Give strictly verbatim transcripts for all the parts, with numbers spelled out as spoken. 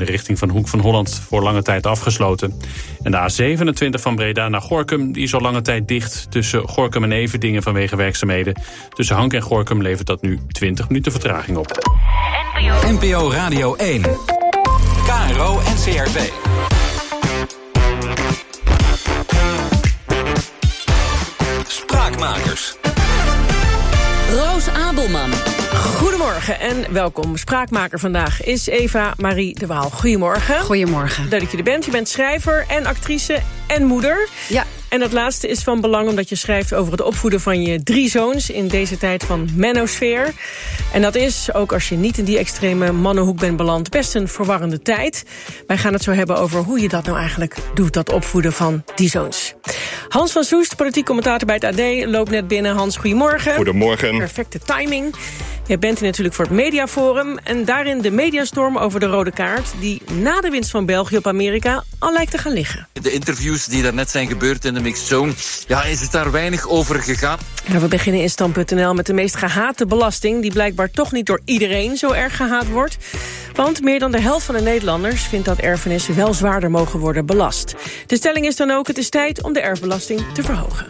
de richting van Hoek van Holland voor lange tijd afgesloten. En de A zevenentwintig van Breda naar Gorinchem die is al lange tijd dicht tussen Gorinchem en Everdingen vanwege werkzaamheden. Tussen Hank en Gorinchem levert dat nu twintig minuten vertraging op. N P O Radio één. K R O en C R V. Spraakmakers. Roos Abelman. Goedemorgen en welkom. Spraakmaker vandaag is Eva Marie de Waal. Goedemorgen. Goedemorgen. Leuk dat je er bent. Je bent schrijver en actrice en moeder. Ja. En dat laatste is van belang omdat je schrijft over het opvoeden van je drie zoons in deze tijd van manosfeer. En dat is, ook als je niet in die extreme mannenhoek bent beland, best een verwarrende tijd. Wij gaan het zo hebben over hoe je dat nou eigenlijk doet, dat opvoeden van die zoons. Hans van Soest, politiek commentator bij het A D, loopt net binnen. Hans, goedemorgen. Goedemorgen. Perfecte timing. Jij bent hier natuurlijk voor het Mediaforum en daarin de mediastorm over de rode kaart die na de winst van België op Amerika al lijkt te gaan liggen. De interviews die daarnet zijn gebeurd in de mixed zone, ja, is het daar weinig over gegaan? Nou, we beginnen in stand punt n l met de meest gehate belasting die blijkbaar toch niet door iedereen zo erg gehaat wordt. Want meer dan de helft van de Nederlanders vindt dat erfenissen wel zwaarder mogen worden belast. De stelling is dan ook, het is tijd om de erfbelasting te verhogen.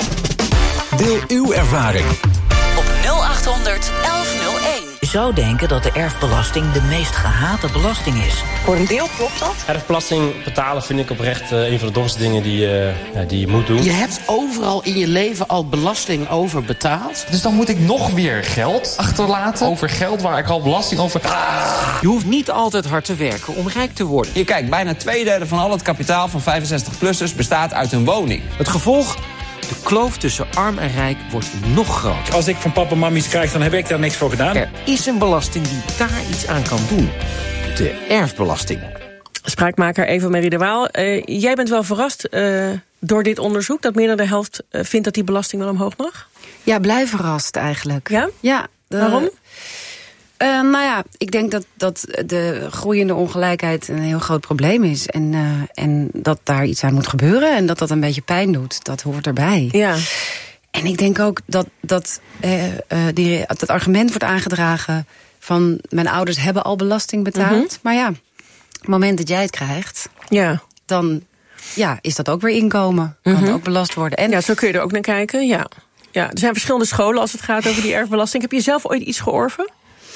Deel uw ervaring. Op nul acht honderd elf nul één. Je zou denken dat de erfbelasting de meest gehate belasting is. Voor een deel klopt dat. Erfbelasting betalen vind ik oprecht uh, een van de domste dingen die, uh, ja, die je moet doen. Je hebt overal in je leven al belasting over betaald. Dus dan moet ik nog weer geld achterlaten over geld waar ik al belasting over... Ah. Je hoeft niet altijd hard te werken om rijk te worden. Hier, kijk, bijna twee derde van al het kapitaal van vijfenzestig-plussers bestaat uit een woning. Het gevolg? De kloof tussen arm en rijk wordt nog groter. Als ik van papa en mammies krijg, dan heb ik daar niks voor gedaan. Er is een belasting die daar iets aan kan doen. De erfbelasting. Spraakmaker Eva Marie de Waal. Uh, jij bent wel verrast uh, door dit onderzoek, dat meer dan de helft uh, vindt dat die belasting wel omhoog mag? Ja, blij verrast eigenlijk. Ja? Ja. De, Waarom? Uh, nou ja, ik denk dat, dat de groeiende ongelijkheid een heel groot probleem is. En, uh, en dat daar iets aan moet gebeuren. En dat dat een beetje pijn doet. Dat hoort erbij. Ja. En ik denk ook dat, dat uh, uh, die, dat argument wordt aangedragen van mijn ouders hebben al belasting betaald. Mm-hmm. Maar ja, op het moment dat jij het krijgt, ja. dan ja, is dat ook weer inkomen. Kan Mm-hmm. ook belast worden. En ja, zo kun je er ook naar kijken. Ja. Ja, er zijn verschillende scholen als het gaat over die erfbelasting. Heb je zelf ooit iets georven?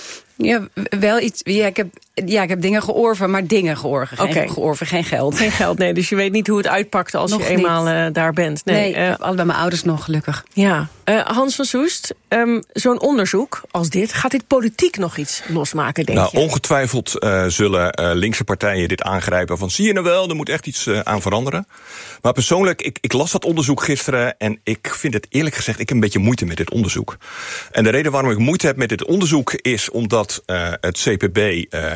Ja, wel iets. Ja, ik heb, ja, ik heb dingen georven, maar dingen georven. Geen, okay. georven, geen geld. Geen geld, nee. Dus je weet niet hoe het uitpakt als nog je eenmaal uh, daar bent. Nee, nee uh, allebei mijn ouders nog, gelukkig. Ja. Uh, Hans van Soest, um, zo'n onderzoek als dit, gaat dit politiek nog iets losmaken, denk nou, je? Ongetwijfeld uh, zullen uh, linkse partijen dit aangrijpen van zie je nou wel, er moet echt iets uh, aan veranderen. Maar persoonlijk, ik, ik las dat onderzoek gisteren en ik vind het eerlijk gezegd, ik heb een beetje moeite met dit onderzoek. En de reden waarom ik moeite heb met dit onderzoek is omdat uh, het C P B uh, uh,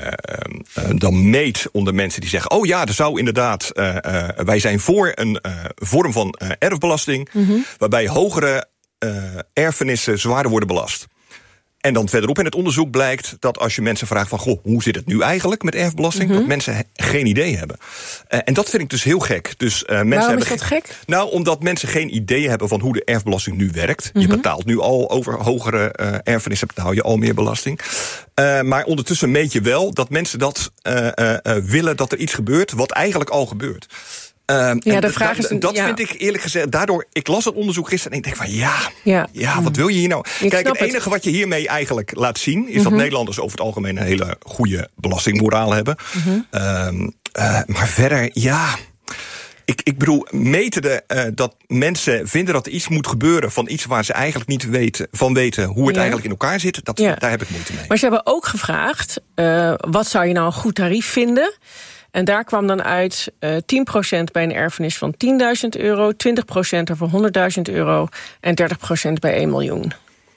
dan meet onder mensen die zeggen, oh ja, er zou inderdaad, uh, uh, wij zijn voor een uh, vorm van uh, erfbelasting, mm-hmm. waarbij hogere uh, erfenissen zwaarder worden belast. En dan verderop in het onderzoek blijkt dat als je mensen vraagt van, goh, hoe zit het nu eigenlijk met erfbelasting? Mm-hmm. Dat mensen he- geen idee hebben. Uh, en dat vind ik dus heel gek. Dus, uh, mensen Waarom hebben is dat ge- gek? Nou, omdat mensen geen idee hebben van hoe de erfbelasting nu werkt. Mm-hmm. Je betaalt nu al over hogere uh, erfenissen, betaal je al meer belasting. Uh, maar ondertussen meet je wel dat mensen dat uh, uh, uh, willen dat er iets gebeurt wat eigenlijk al gebeurt. Um, ja, de vraag da- is een, dat ja. vind ik eerlijk gezegd, daardoor, ik las het onderzoek gisteren en ik denk van ja, ja, ja wat wil je hier nou? Ik Kijk, het enige het. wat je hiermee eigenlijk laat zien, is mm-hmm. dat Nederlanders over het algemeen een hele goede belastingmoraal hebben. Mm-hmm. Um, uh, maar verder, ja, ik, ik bedoel, meten de, uh, dat mensen vinden dat er iets moet gebeuren van iets waar ze eigenlijk niet weten, van weten hoe het ja. eigenlijk in elkaar zit, dat, ja. daar heb ik moeite mee. Maar ze hebben ook gevraagd, uh, wat zou je nou een goed tarief vinden? En daar kwam dan uit uh, tien procent bij een erfenis van tienduizend euro... twintig procent over honderdduizend euro en dertig procent bij één miljoen.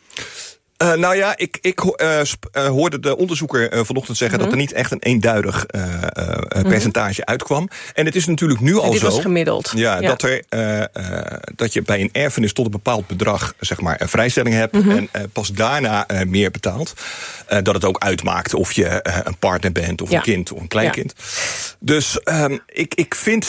Uh, nou ja, ik, ik uh, sp- uh, hoorde de onderzoeker uh, vanochtend zeggen mm-hmm. dat er niet echt een eenduidig uh, uh, percentage mm-hmm. uitkwam. En het is natuurlijk nu al dit zo. Dit was gemiddeld. Ja, ja. Dat, er, uh, uh, dat je bij een erfenis tot een bepaald bedrag zeg maar, een vrijstelling hebt. Mm-hmm. En uh, pas daarna uh, meer betaalt. Uh, dat het ook uitmaakt of je uh, een partner bent of ja. een kind of een kleinkind. Dus um, ik, ik vind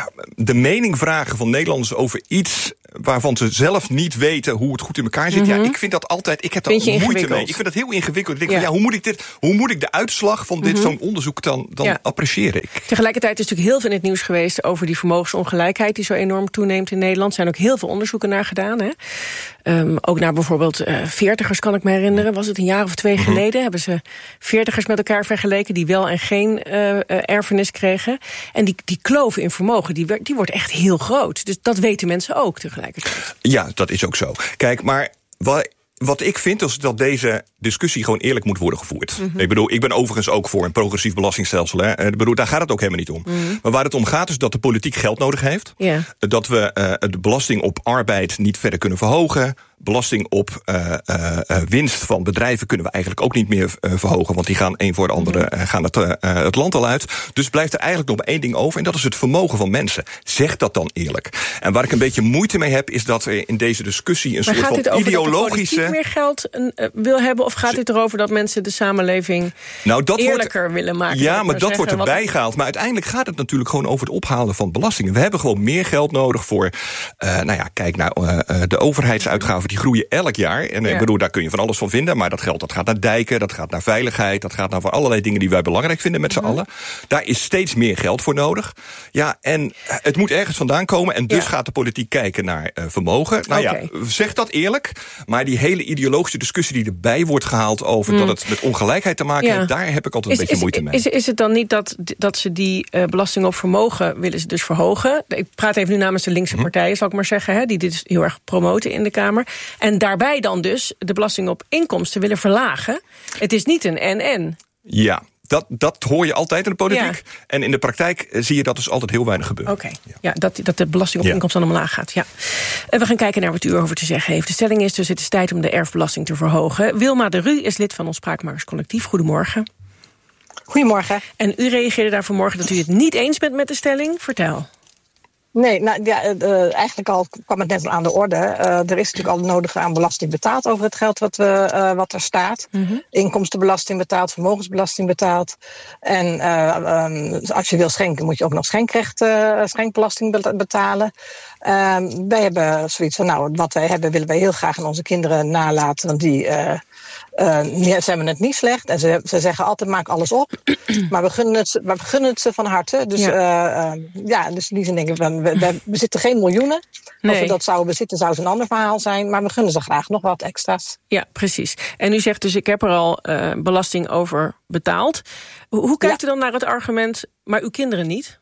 de mening vragen van Nederlanders over iets waarvan ze zelf niet weten hoe het goed in elkaar zit. Mm-hmm. Ja, ik vind dat altijd, ik heb daar moeite mee. Ik vind dat heel ingewikkeld. Ik denk ja. van ja, hoe moet ik dit, hoe moet ik de uitslag van dit mm-hmm. zo'n onderzoek dan, dan ja. appreciëren? Ik. Tegelijkertijd is natuurlijk heel veel in het nieuws geweest over die vermogensongelijkheid die zo enorm toeneemt in Nederland. Er zijn ook heel veel onderzoeken naar gedaan. Hè? Um, ook naar bijvoorbeeld uh, veertigers kan ik me herinneren. Was het een jaar of twee mm-hmm. geleden? Hebben ze veertigers met elkaar vergeleken die wel en geen uh, uh, erfenis kregen. En die, die kloof in vermogen, die, die wordt echt heel groot. Dus dat weten mensen ook tegelijkertijd. Ja, dat is ook zo. Kijk, maar wat, wat ik vind is dat deze discussie gewoon eerlijk moet worden gevoerd. Mm-hmm. Ik bedoel, ik ben overigens ook voor een progressief belastingstelsel. Hè. Ik bedoel, daar gaat het ook helemaal niet om. Mm-hmm. Maar waar het om gaat is dat de politiek geld nodig heeft. Yeah. Dat we uh, de belasting op arbeid niet verder kunnen verhogen. Belasting op uh, uh, winst van bedrijven kunnen we eigenlijk ook niet meer uh, verhogen. Want die gaan een voor de andere uh, gaan het, uh, het land al uit. Dus blijft er eigenlijk nog maar één ding over. En dat is het vermogen van mensen. Zeg dat dan eerlijk. En waar ik een beetje moeite mee heb, is dat er in deze discussie een maar soort van ideologische. Maar gaat dit over dat de politiek meer geld uh, wil hebben? Of gaat dit erover dat mensen de samenleving nou, dat eerlijker wordt, willen maken? Ja, maar, maar dat zeggen, wordt erbij gehaald. Maar uiteindelijk gaat het natuurlijk gewoon over het ophalen van belastingen. We hebben gewoon meer geld nodig voor. Uh, nou ja, kijk naar uh, de overheidsuitgaven. Die groeien elk jaar. En ja. ik bedoel, daar kun je van alles van vinden. Maar dat geld dat gaat naar dijken, dat gaat naar veiligheid, dat gaat naar voor allerlei dingen die wij belangrijk vinden met z'n mm-hmm. allen. Daar is steeds meer geld voor nodig. Ja, en het moet ergens vandaan komen. En dus ja. gaat de politiek kijken naar uh, vermogen. Nou okay. ja, zeg dat eerlijk. Maar die hele ideologische discussie die erbij wordt gehaald over mm. dat het met ongelijkheid te maken ja. heeft, daar heb ik altijd is, een beetje is, moeite mee. Is, is het dan niet dat, dat ze die uh, belasting op vermogen willen ze dus verhogen? Ik praat even nu namens de linkse mm-hmm. partijen, zal ik maar zeggen, hè, die dit heel erg promoten in de Kamer. En daarbij dan dus de belasting op inkomsten willen verlagen. Het is niet een en-en. Ja. Dat, dat hoor je altijd in de politiek. Ja. En in de praktijk zie je dat dus altijd heel weinig gebeuren. Oké, okay. ja. ja, dat, dat de belasting op ja. inkomsten dan omlaag gaat. Ja. En we gaan kijken naar wat u over te zeggen heeft. De stelling is dus, het is tijd om de erfbelasting te verhogen. Wilma de Ru is lid van ons Spraakmakerscollectief. Goedemorgen. Goedemorgen. En u reageerde daar vanmorgen dat u het niet eens bent met de stelling. Vertel. Nee, nou ja, uh, eigenlijk al kwam het net al aan de orde. Uh, er is natuurlijk al de nodige aan belasting betaald over het geld wat, we, uh, wat er staat. Mm-hmm. Inkomstenbelasting betaald, vermogensbelasting betaald. En uh, um, als je wil schenken, moet je ook nog schenkrecht, uh, schenkbelasting betalen. Uh, wij hebben zoiets van, nou, wat wij hebben willen wij heel graag aan onze kinderen nalaten. Want die... Uh, Uh, ze hebben het niet slecht en ze, ze zeggen altijd maak alles op, maar we gunnen het, we gunnen het ze van harte. Dus ja, uh, uh, ja dus in die zin denken we, we, we bezitten geen miljoenen. Nee. Als we dat zouden bezitten zou het een ander verhaal zijn, maar we gunnen ze graag nog wat extra's. Ja, precies. En u zegt dus ik heb er al uh, belasting over betaald. Hoe, hoe kijkt ja. u dan naar het argument, maar uw kinderen niet?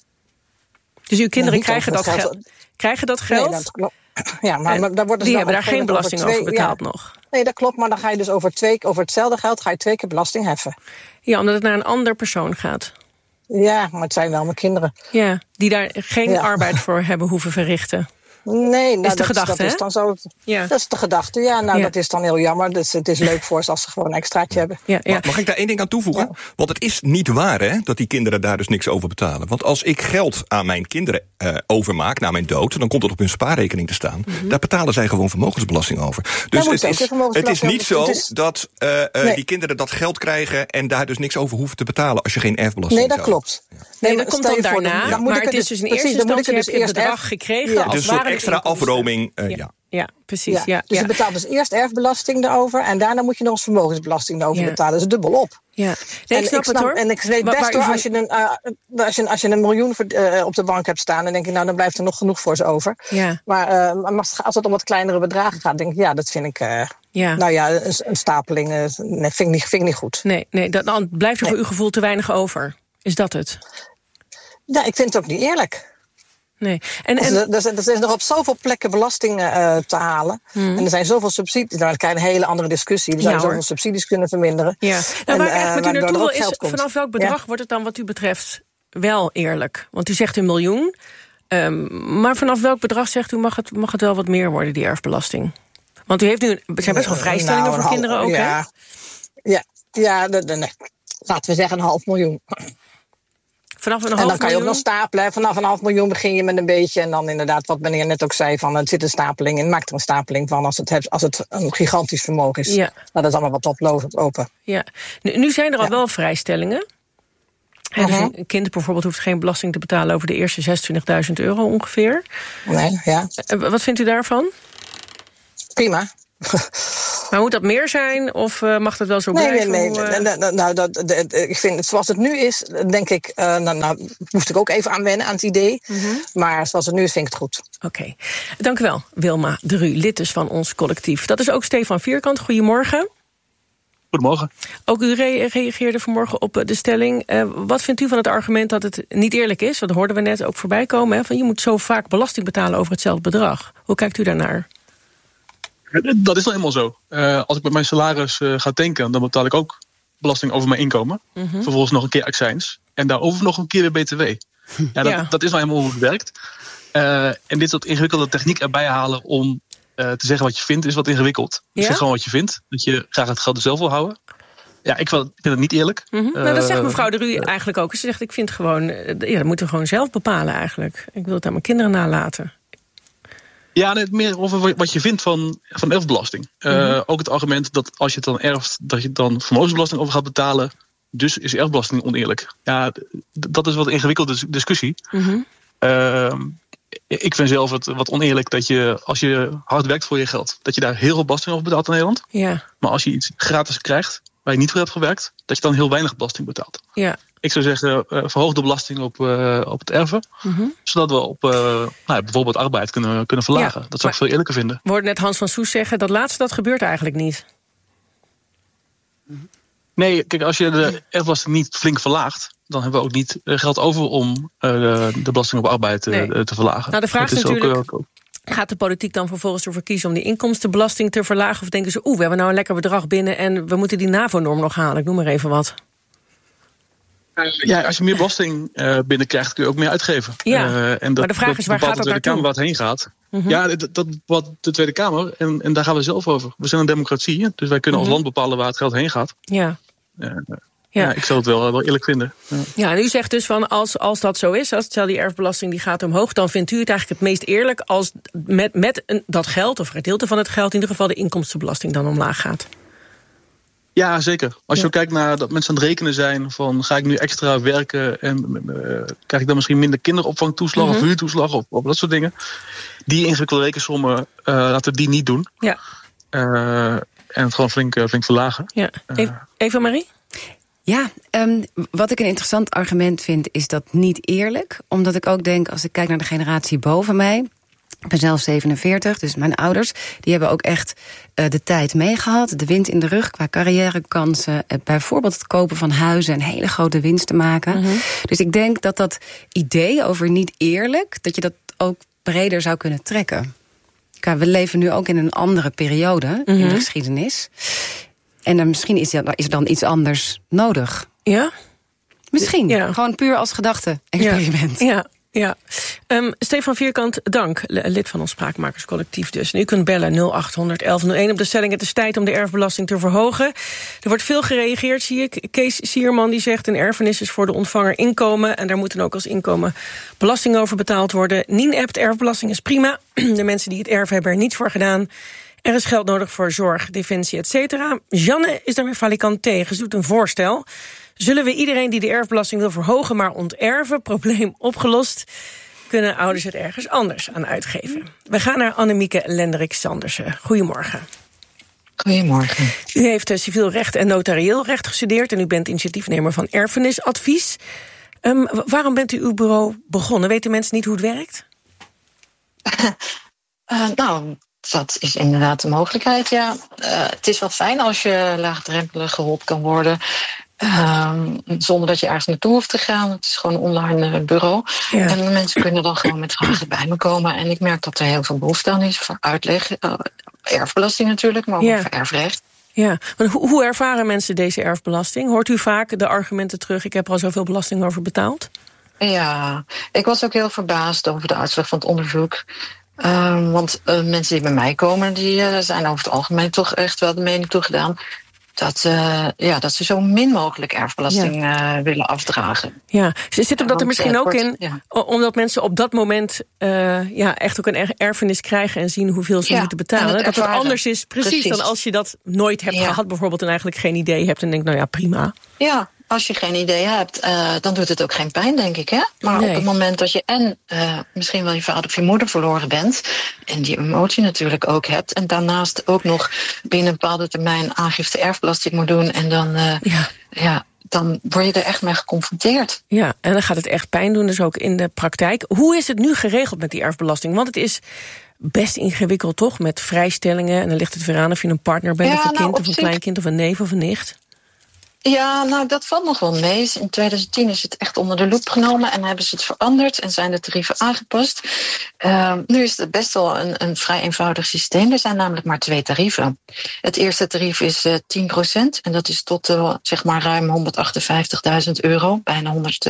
Dus uw kinderen nee, krijgen, dat geld, geld, krijgen dat geld? Nee, dat klopt. Ja, maar, maar daar worden die hebben daar geen belasting over, twee, over betaald ja. nog. Nee, dat klopt, maar dan ga je dus over, twee, over hetzelfde geld ga je twee keer belasting heffen. Ja, omdat het naar een ander persoon gaat. Ja, maar het zijn wel mijn kinderen. Ja, die daar geen ja. arbeid voor hebben hoeven verrichten. Nee, nou, is de dat, gedachte, dat hè? is dan zo. Ja. Dat is de gedachte, ja. Nou, ja. dat is dan heel jammer. Dus het is leuk voor ze als ze gewoon een extraatje hebben. Ja, ja. Mag ik daar één ding aan toevoegen? Ja. Want het is niet waar, hè, dat die kinderen daar dus niks over betalen. Want als ik geld aan mijn kinderen uh, overmaak na mijn dood, dan komt het op hun spaarrekening te staan. Mm-hmm. Daar betalen zij gewoon vermogensbelasting over. Dus het is, het is niet zo is... dat uh, uh, nee. die kinderen dat geld krijgen en daar dus niks over hoeven te betalen als je geen erfbelasting Nee, dat zou. klopt. Ja. Nee, dat komt dan daarna. Ja. Maar het is dus in eerste instantie heb je het bedrag gekregen. Ja. Als dus een soort extra afroming. Uh, ja. Ja. Ja, precies. Ja. Ja, dus je betaalt dus eerst erfbelasting erover en daarna moet je nog eens vermogensbelasting erover ja. betalen. Dus dubbel op. Ja, nee, ik snap ik het hoor. En ik weet best maar, maar hoor, als je, een, uh, als, je, als je een miljoen uh, op de bank hebt staan, dan denk ik, nou, dan blijft er nog genoeg voor ze over. Ja. Maar uh, als het om wat kleinere bedragen gaat, denk ik, ja, dat vind ik, uh, ja. nou ja, een, een stapeling, uh, nee, vind, ik niet, vind ik niet goed. Nee, nee dat, dan blijft er nee. voor uw gevoel te weinig over. Is dat het? Ja, ik vind het ook niet eerlijk. Nee. En, en... Er, er, er is nog op zoveel plekken belasting uh, te halen. Hmm. En er zijn zoveel subsidies. Nou, dan krijg je een hele andere discussie. Er zijn ja, zoveel subsidies kunnen verminderen. Ja. Nou, en, waar echt met uh, u naartoe wil is, komt. vanaf welk bedrag ja? wordt het dan wat u betreft wel eerlijk? Want u zegt een miljoen. Um, maar vanaf welk bedrag zegt u mag het, mag het wel wat meer worden, die erfbelasting? Want u heeft nu, er zijn best wel vrijstellingen nou, voor half, kinderen ook, ja. hè? Ja, ja de, de, nee. Laten we zeggen een half miljoen. Vanaf een half en dan kan je miljoen? ook nog stapelen. Vanaf een half miljoen begin je met een beetje. En dan inderdaad, wat meneer net ook zei, van het zit een stapeling in. Maak er een stapeling van als het, hebt, als het een gigantisch vermogen is. Ja. Nou, dat is allemaal wat oplopend open. Ja. Nu, nu zijn er al ja. wel vrijstellingen. He, dus uh-huh. Een kind bijvoorbeeld hoeft geen belasting te betalen over de eerste zesentwintigduizend euro ongeveer. Nee, ja. Uh, wat vindt u daarvan? Prima. Maar moet dat meer zijn of uh, mag dat wel zo nee, blijven? Nee, nee, Hoe, uh... nee. Nou, nou, dat, de, de, ik vind het zoals het nu is, denk ik, uh, nou, nou moest ik ook even aan wennen aan het idee. Mm-hmm. Maar zoals het nu is, vind ik het goed. Oké, okay. Dank u wel, Wilma de Ru, lid dus van ons collectief. Dat is ook Stefan Vierkant, goedemorgen. Goedemorgen. Ook u re- reageerde vanmorgen op de stelling. Uh, wat vindt u van het argument dat het niet eerlijk is? Dat hoorden we net ook voorbij komen. Hè, van je moet zo vaak belasting betalen over hetzelfde bedrag. Hoe kijkt u daarnaar? Dat is nou eenmaal zo. Uh, als ik met mijn salaris uh, ga tanken, dan betaal ik ook belasting over mijn inkomen. Mm-hmm. Vervolgens nog een keer accijns. En daarover nog een keer weer B T W. Ja, dat, ja. dat is nou helemaal hoe het werkt. Uh, en dit soort ingewikkelde techniek erbij halen om uh, te zeggen wat je vindt, is wat ingewikkeld. Ja? Zeg gewoon wat je vindt. Dat je graag het geld er zelf wil houden. Ja, ik vind het niet eerlijk. Mm-hmm. Uh, nou, dat zegt mevrouw de Ru uh, eigenlijk ook. Ze zegt, ik vind gewoon, uh, ja, dat moeten we gewoon zelf bepalen eigenlijk. Ik wil het aan mijn kinderen nalaten. Ja, nee, meer over wat je vindt van, van erfbelasting. Mm-hmm. Uh, ook het argument dat als je het dan erft, dat je dan vermogensbelasting over gaat betalen. Dus is erfbelasting oneerlijk. Ja, d- dat is wat een ingewikkelde discussie. Mm-hmm. Uh, ik vind zelf het wat oneerlijk dat je, als je hard werkt voor je geld, dat je daar heel veel belasting over betaalt in Nederland. Ja. Maar als je iets gratis krijgt, waar je niet voor hebt gewerkt, dat je dan heel weinig belasting betaalt. Ja. Ik zou zeggen, uh, verhoog de belasting op, uh, op het erven. Mm-hmm. Zodat we op uh, nou, bijvoorbeeld arbeid kunnen, kunnen verlagen. Ja, dat zou ik veel eerlijker vinden. We hoorden net Hans van Soes zeggen, dat laatste dat gebeurt eigenlijk niet. Nee, kijk, als je de erfbelasting niet flink verlaagt, dan hebben we ook niet geld over om uh, de, de belasting op arbeid uh, nee. te verlagen. Nou, de vraag is natuurlijk, ook, ook, gaat de politiek dan vervolgens ervoor kiezen om die inkomstenbelasting te verlagen? Of denken ze, oeh, we hebben nou een lekker bedrag binnen en we moeten die NAVO-norm nog halen? Ik noem maar even wat. Ja, als je meer belasting uh, binnenkrijgt, kun je ook meer uitgeven. Ja, uh, en dat, maar de vraag dat is, waar gaat dat naartoe? De Tweede Kamer waar het heen gaat. Mm-hmm. Ja, dat, dat bepaalt de Tweede Kamer en, en daar gaan we zelf over. We zijn een democratie, dus wij kunnen mm-hmm. als land bepalen waar het geld heen gaat. Ja. Uh, ja. ja, ik zou het wel, wel eerlijk vinden. Ja, ja, en u zegt dus van als, als dat zo is, als stel die erfbelasting die gaat omhoog, dan vindt u het eigenlijk het meest eerlijk als met, met een, dat geld of een gedeelte van het geld in ieder geval de inkomstenbelasting dan omlaag gaat. Ja, zeker. Als je ja. ook kijkt naar dat mensen aan het rekenen zijn van ga ik nu extra werken en uh, krijg ik dan misschien minder kinderopvangtoeslag mm-hmm. of huurtoeslag of, of dat soort dingen. Die ingewikkelde rekensommen, uh, laten we die niet doen. Ja. Uh, en het gewoon flink, uh, flink verlagen. Ja. Eva, Eva Marie? Ja, um, wat ik een interessant argument vind is dat niet eerlijk. Omdat ik ook denk, als ik kijk naar de generatie boven mij, ik ben zelf zevenenveertig, dus mijn ouders, die hebben ook echt uh, de tijd meegehad. De wind in de rug qua carrièrekansen. Uh, bijvoorbeeld het kopen van huizen en hele grote winsten maken. Mm-hmm. Dus ik denk dat dat idee over niet eerlijk, dat je dat ook breder zou kunnen trekken. Kijk, we leven nu ook in een andere periode mm-hmm. in de geschiedenis. En dan misschien is er, is er dan iets anders nodig. Ja? Misschien. Ja. Gewoon puur als gedachte-experiment. Ja, ja. Ja. Um, Stefan Vierkant, dank. Lid van ons Spraakmakerscollectief dus. En u kunt bellen nul acht honderd elf nul één op de stelling. Het is tijd om de erfbelasting te verhogen. Er wordt veel gereageerd, zie ik. Kees Sierman die zegt een erfenis is voor de ontvanger inkomen. En daar moet dan ook als inkomen belasting over betaald worden. Nien appt, erfbelasting is prima. De mensen die het erf hebben er niets voor gedaan. Er is geld nodig voor zorg, defensie, et cetera. Janne is daarmee valikant tegen. Ze doet een voorstel. Zullen we iedereen die de erfbelasting wil verhogen maar onterven? Probleem opgelost. Kunnen ouders het ergens anders aan uitgeven? We gaan naar Annemieke Lendrik-Sandersen. Goedemorgen. Goedemorgen. U heeft uh, civiel recht en notarieel recht gestudeerd en u bent initiatiefnemer van erfenisadvies. Um, waarom bent u uw bureau begonnen? Weten mensen niet hoe het werkt? uh, nou... Dat is inderdaad de mogelijkheid, ja. Uh, het is wel fijn als je laagdrempelig geholpen kan worden. Uh, zonder dat je ergens naartoe hoeft te gaan. Het is gewoon een online bureau. Ja. En mensen kunnen dan gewoon met vragen bij me komen. En ik merk dat er heel veel behoefte aan is voor uitleg. Uh, erfbelasting natuurlijk, maar ook ja. voor erfrecht. Ja, want hoe, hoe ervaren mensen deze erfbelasting? Hoort u vaak de argumenten terug, ik heb er al zoveel belasting over betaald? Ja, ik was ook heel verbaasd over de uitslag van het onderzoek. Uh, want uh, mensen die bij mij komen, die uh, zijn over het algemeen toch echt wel de mening toegedaan dat, uh, ja, dat ze zo min mogelijk erfbelasting ja. uh, willen afdragen. Ja, zit er dat er misschien uh, ook wordt, in, ja. omdat mensen op dat moment uh, ja, echt ook een erfenis krijgen en zien hoeveel ze ja, moeten betalen, het dat het anders is precies, precies dan als je dat nooit hebt ja. gehad bijvoorbeeld en eigenlijk geen idee hebt en denkt, nou ja, prima. Ja, als je geen idee hebt, uh, dan doet het ook geen pijn, denk ik. Hè? Maar nee. Op het moment dat je en uh, misschien wel je vader of je moeder verloren bent, en die emotie natuurlijk ook hebt, en daarnaast ook nog binnen een bepaalde termijn aangifte erfbelasting moet doen, en dan, uh, ja. ja, dan word je er echt mee geconfronteerd. Ja, en dan gaat het echt pijn doen, dus ook in de praktijk. Hoe is het nu geregeld met die erfbelasting? Want het is best ingewikkeld, toch? Met vrijstellingen, en dan ligt het weer aan of je een partner bent, ja, of een kind, nou, of een kleinkind, of een neef of een nicht. Ja, nou, dat valt nog wel mee. In twintig tien is het echt onder de loep genomen en hebben ze het veranderd en zijn de tarieven aangepast. Uh, nu is het best wel een, een vrij eenvoudig systeem. Er zijn namelijk maar twee tarieven. Het eerste tarief is uh, tien procent en dat is tot uh, zeg maar ruim honderdachtenvijftigduizend euro, bijna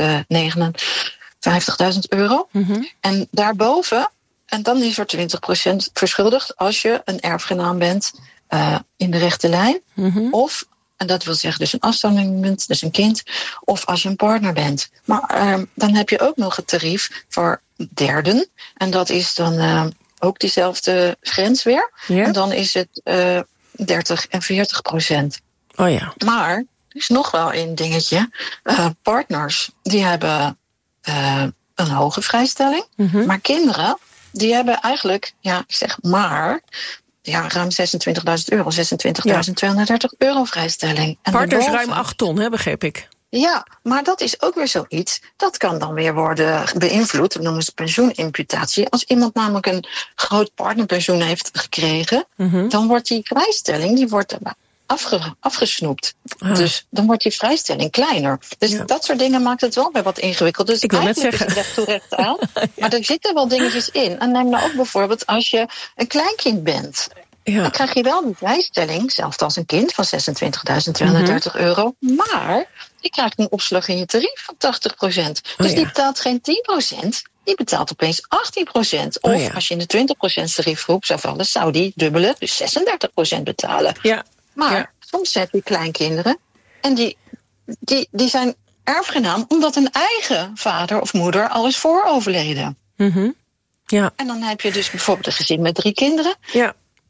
honderdnegenenvijftigduizend euro. Mm-hmm. En daarboven, en dan is er twintig procent verschuldigd als je een erfgenaam bent uh, in de rechte lijn, mm-hmm. of, en dat wil zeggen dus een afstammeling bent, dus een kind, of als je een partner bent. Maar uh, dan heb je ook nog het tarief voor derden. En dat is dan uh, ook diezelfde grens weer. Ja. En dan is het uh, dertig en veertig procent. Oh ja. Maar er is nog wel een dingetje. Uh, partners, die hebben uh, een hoge vrijstelling. Mm-hmm. Maar kinderen, die hebben eigenlijk, ja, ik zeg maar, ja, ruim zesentwintigduizend euro, zesentwintigduizend tweehonderddertig ja. euro vrijstelling. En partners daarboven, ruim acht ton, hè, begreep ik. Ja, maar dat is ook weer zoiets. Dat kan dan weer worden beïnvloed. Dat noemen ze pensioenimputatie. Als iemand namelijk een groot partnerpensioen heeft gekregen, mm-hmm. dan wordt die vrijstelling die wordt afge, afgesnoept. Ah. Dus dan wordt die vrijstelling kleiner. Dus ja. dat soort dingen maakt het wel weer wat ingewikkeld. Dus ik wil net zeggen. Is het recht toe recht aan. ja. Maar er zitten wel dingetjes in. En neem nou ook bijvoorbeeld als je een kleinkind bent. Ja. Dan krijg je wel die vrijstelling, zelfs als een kind, van zesentwintigduizend tweehonderddertig mm-hmm. euro. Maar je krijgt een opslag in je tarief van tachtig procent. Dus oh, ja. die betaalt geen tien procent, die betaalt opeens achttien procent. Of oh, ja. als je in de twintig procent tariefgroep zou vallen, zou die dubbele, dus zesendertig procent betalen. Ja. Maar ja. soms heb je kleinkinderen en die, die, die zijn erfgenaam omdat hun eigen vader of moeder al is vooroverleden. Mm-hmm. Ja. En dan heb je dus bijvoorbeeld een gezin met drie kinderen. Ja.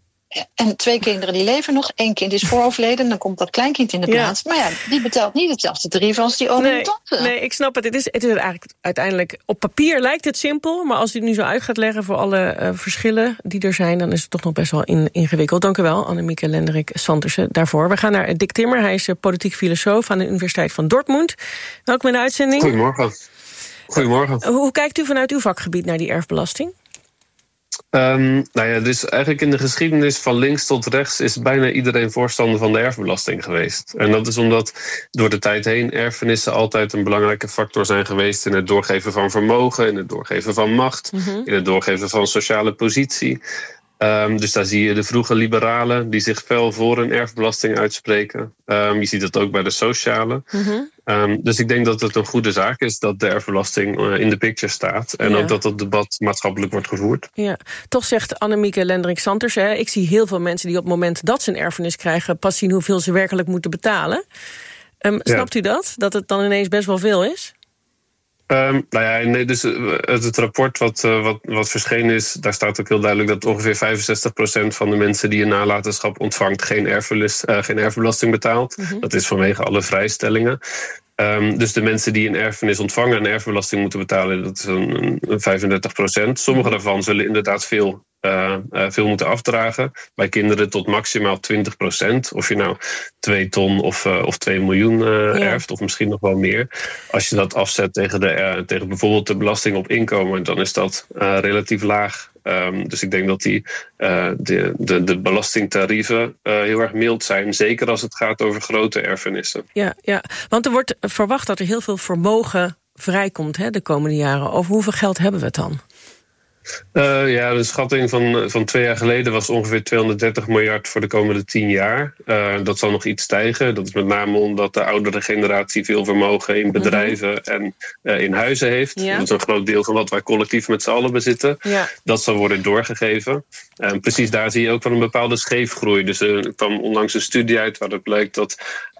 En twee kinderen die leven nog. Eén kind is vooroverleden. Dan komt dat kleinkind in de plaats. Ja. Maar ja, die betaalt niet hetzelfde tarief als die oom nee, en tante. Nee, ik snap het. Het is, het is eigenlijk uiteindelijk, op papier lijkt het simpel. Maar als u het nu zo uit gaat leggen voor alle uh, verschillen die er zijn, dan is het toch nog best wel in, ingewikkeld. Dank u wel, Annemieke Lendrik-Sandersen, daarvoor. We gaan naar Dick Timmer. Hij is politiek filosoof aan de Universiteit van Dortmund. Welkom in de uitzending. Goedemorgen. Goedemorgen. Hoe kijkt u vanuit uw vakgebied naar die erfbelasting? Um, nou ja, dus eigenlijk in de geschiedenis van links tot rechts is bijna iedereen voorstander van de erfbelasting geweest. En dat is omdat door de tijd heen erfenissen altijd een belangrijke factor zijn geweest in het doorgeven van vermogen, in het doorgeven van macht, mm-hmm. in het doorgeven van sociale positie. Um, dus daar zie je de vroege liberalen die zich fel voor een erfbelasting uitspreken. Um, je ziet dat ook bij de socialen. Mm-hmm. Um, dus ik denk dat het een goede zaak is dat de erfbelasting uh, in de picture staat. En ja. ook dat dat debat maatschappelijk wordt gevoerd. Ja. Toch zegt Annemieke Lendrik-Sandersen, ik zie heel veel mensen die op het moment dat ze een erfenis krijgen pas zien hoeveel ze werkelijk moeten betalen. Um, ja. Snapt u dat? Dat het dan ineens best wel veel is? Um, nou ja, nee, dus het, het rapport wat, uh, wat, wat verschenen is, daar staat ook heel duidelijk dat ongeveer vijfenzestig procent van de mensen die een nalatenschap ontvangt geen, erfenis, uh, geen erfbelasting betaalt. Mm-hmm. Dat is vanwege alle vrijstellingen. Um, dus de mensen die een erfenis ontvangen en erfbelasting moeten betalen, dat is een, een vijfendertig procent. Sommige daarvan zullen inderdaad veel, uh, uh, veel moeten afdragen. Bij kinderen tot maximaal twintig procent. Of je nou twee ton of, uh, of twee miljoen uh, ja. erft, of misschien nog wel meer. Als je dat afzet tegen, de, uh, tegen bijvoorbeeld de belasting op inkomen, dan is dat uh, relatief laag. Um, dus ik denk dat die, uh, de, de, de belastingtarieven uh, heel erg mild zijn. Zeker als het gaat over grote erfenissen. Ja, ja, want er wordt verwacht dat er heel veel vermogen vrijkomt hè, de komende jaren. Over hoeveel geld hebben we het dan? Uh, ja, de schatting van, van twee jaar geleden was ongeveer tweehonderddertig miljard voor de komende tien jaar. Uh, dat zal nog iets stijgen. Dat is met name omdat de oudere generatie veel vermogen in bedrijven mm-hmm. en uh, in huizen heeft. Ja. Dat is een groot deel van wat wij collectief met z'n allen bezitten. Ja. Dat zal worden doorgegeven. En precies daar zie je ook wel een bepaalde scheefgroei. Dus er kwam onlangs een studie uit waaruit blijkt dat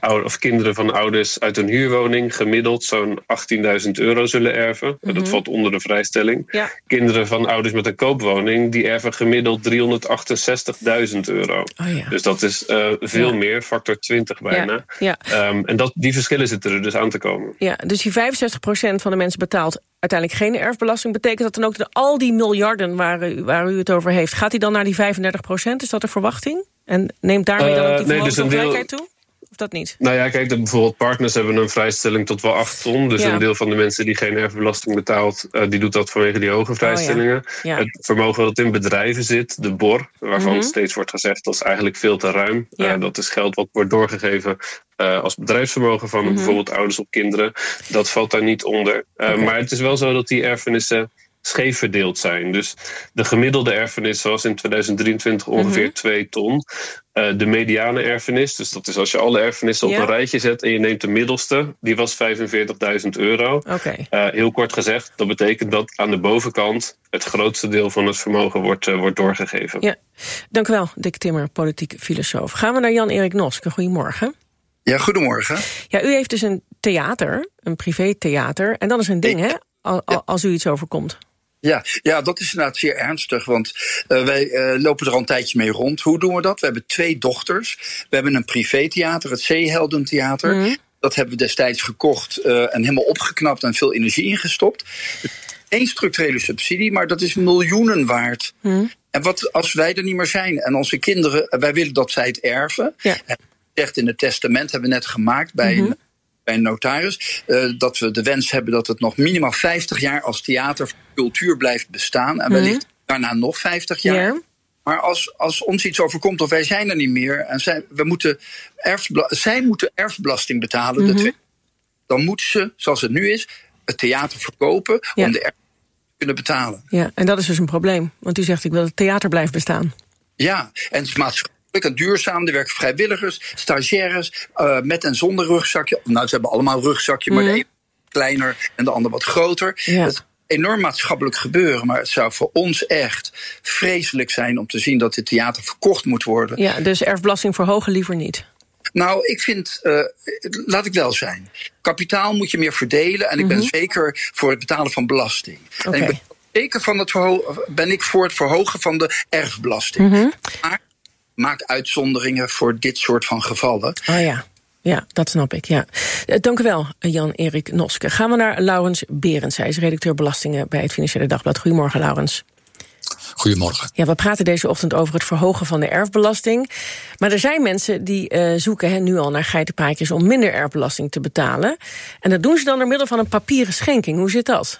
oude, of kinderen van ouders uit een huurwoning gemiddeld zo'n achttienduizend euro zullen erven. Mm-hmm. Dat valt onder de vrijstelling. Ja. Kinderen van ouders met een koopwoning, die erven gemiddeld driehonderdachtenzestigduizend euro. Oh, ja. Dus dat is uh, veel ja. meer, factor twintig bijna. Ja. Ja. Um, en dat, die verschillen zitten er dus aan te komen. Ja, dus die vijfenzestig procent van de mensen betaalt uiteindelijk geen erfbelasting. Betekent dat dan ook dat al die miljarden waar u, waar u het over heeft, gaat die dan naar die vijfendertig procent? Is dat de verwachting? En neemt daarmee dan ook die vermogensongelijkheid toe? Of dat niet? Nou ja, kijk, bijvoorbeeld partners hebben een vrijstelling tot wel acht ton. Dus ja. een deel van de mensen die geen erfbelasting betaalt, uh, die doet dat vanwege die hoge vrijstellingen. Oh ja. Ja. Het vermogen dat in bedrijven zit, de B O R, waarvan mm-hmm. steeds wordt gezegd dat is eigenlijk veel te ruim. Ja. Uh, dat is geld wat wordt doorgegeven uh, als bedrijfsvermogen van mm-hmm. bijvoorbeeld ouders op kinderen. Dat valt daar niet onder. Uh, okay. Maar het is wel zo dat die erfenissen scheef verdeeld zijn. Dus de gemiddelde erfenis was in tweeduizend drieëntwintig ongeveer mm-hmm. twee ton. Uh, de mediane erfenis, dus dat is als je alle erfenissen ja. op een rijtje zet en je neemt de middelste, die was vijfenveertigduizend euro. Okay. Uh, heel kort gezegd, dat betekent dat aan de bovenkant het grootste deel van het vermogen wordt, uh, wordt doorgegeven. Ja. Dank u wel, Dick Timmer, politiek filosoof. Gaan we naar Jan-Erik Noske. Goedemorgen. Ja, goedemorgen. Ja, u heeft dus een theater, een privétheater, en dat is een ding, Ik, hè, als, ja. als u iets overkomt. Ja, ja, dat is inderdaad zeer ernstig, want uh, wij uh, lopen er al een tijdje mee rond. Hoe doen we dat? We hebben twee dochters. We hebben een privétheater, het Zeeheldentheater. Mm-hmm. Dat hebben we destijds gekocht uh, en helemaal opgeknapt en veel energie ingestopt. Eén structurele subsidie, maar dat is miljoenen waard. Mm-hmm. En wat als wij er niet meer zijn en onze kinderen, wij willen dat zij het erven. Ja. En echt in het testament hebben we net gemaakt bij mm-hmm. een bij een notaris, uh, dat we de wens hebben dat het nog minimaal vijftig jaar als theater voor cultuur blijft bestaan. En wellicht mm. daarna nog vijftig jaar. Yeah. Maar als, als ons iets overkomt of wij zijn er niet meer en zij, we moeten erfbela- zij moeten erfbelasting betalen, mm-hmm. de twee, dan moeten ze, zoals het nu is, het theater verkopen yeah. om de erfbelasting te kunnen betalen. Ja, en dat is dus een probleem. Want u zegt, ik wil dat het theater blijft bestaan. Ja, en het is maatschappelijk en duurzaam. Er werken vrijwilligers, stagiaires, uh, met en zonder rugzakje. Nou, ze hebben allemaal een rugzakje, maar mm. de een kleiner en de ander wat groter. Ja. Het is enorm maatschappelijk gebeuren, maar het zou voor ons echt vreselijk zijn om te zien dat dit theater verkocht moet worden. Ja, dus erfbelasting verhogen liever niet. Nou, ik vind, uh, laat ik wel zijn. Kapitaal moet je meer verdelen en ik ben mm-hmm. zeker voor het betalen van belasting. Okay. En ik ben zeker van het verho- ben ik voor het verhogen van de erfbelasting. Mm-hmm. Maar maak uitzonderingen voor dit soort van gevallen. Oh ja, ja, dat snap ik, ja. Dank u wel, Jan-Erik Noske. Gaan we naar Laurens Berends. Hij is redacteur belastingen bij het Financiële Dagblad. Goedemorgen, Laurens. Goedemorgen. Ja, we praten deze ochtend over het verhogen van de erfbelasting. Maar er zijn mensen die uh, zoeken hè, nu al naar geitenpaadjes om minder erfbelasting te betalen. En dat doen ze dan door middel van een papieren schenking. Hoe zit dat?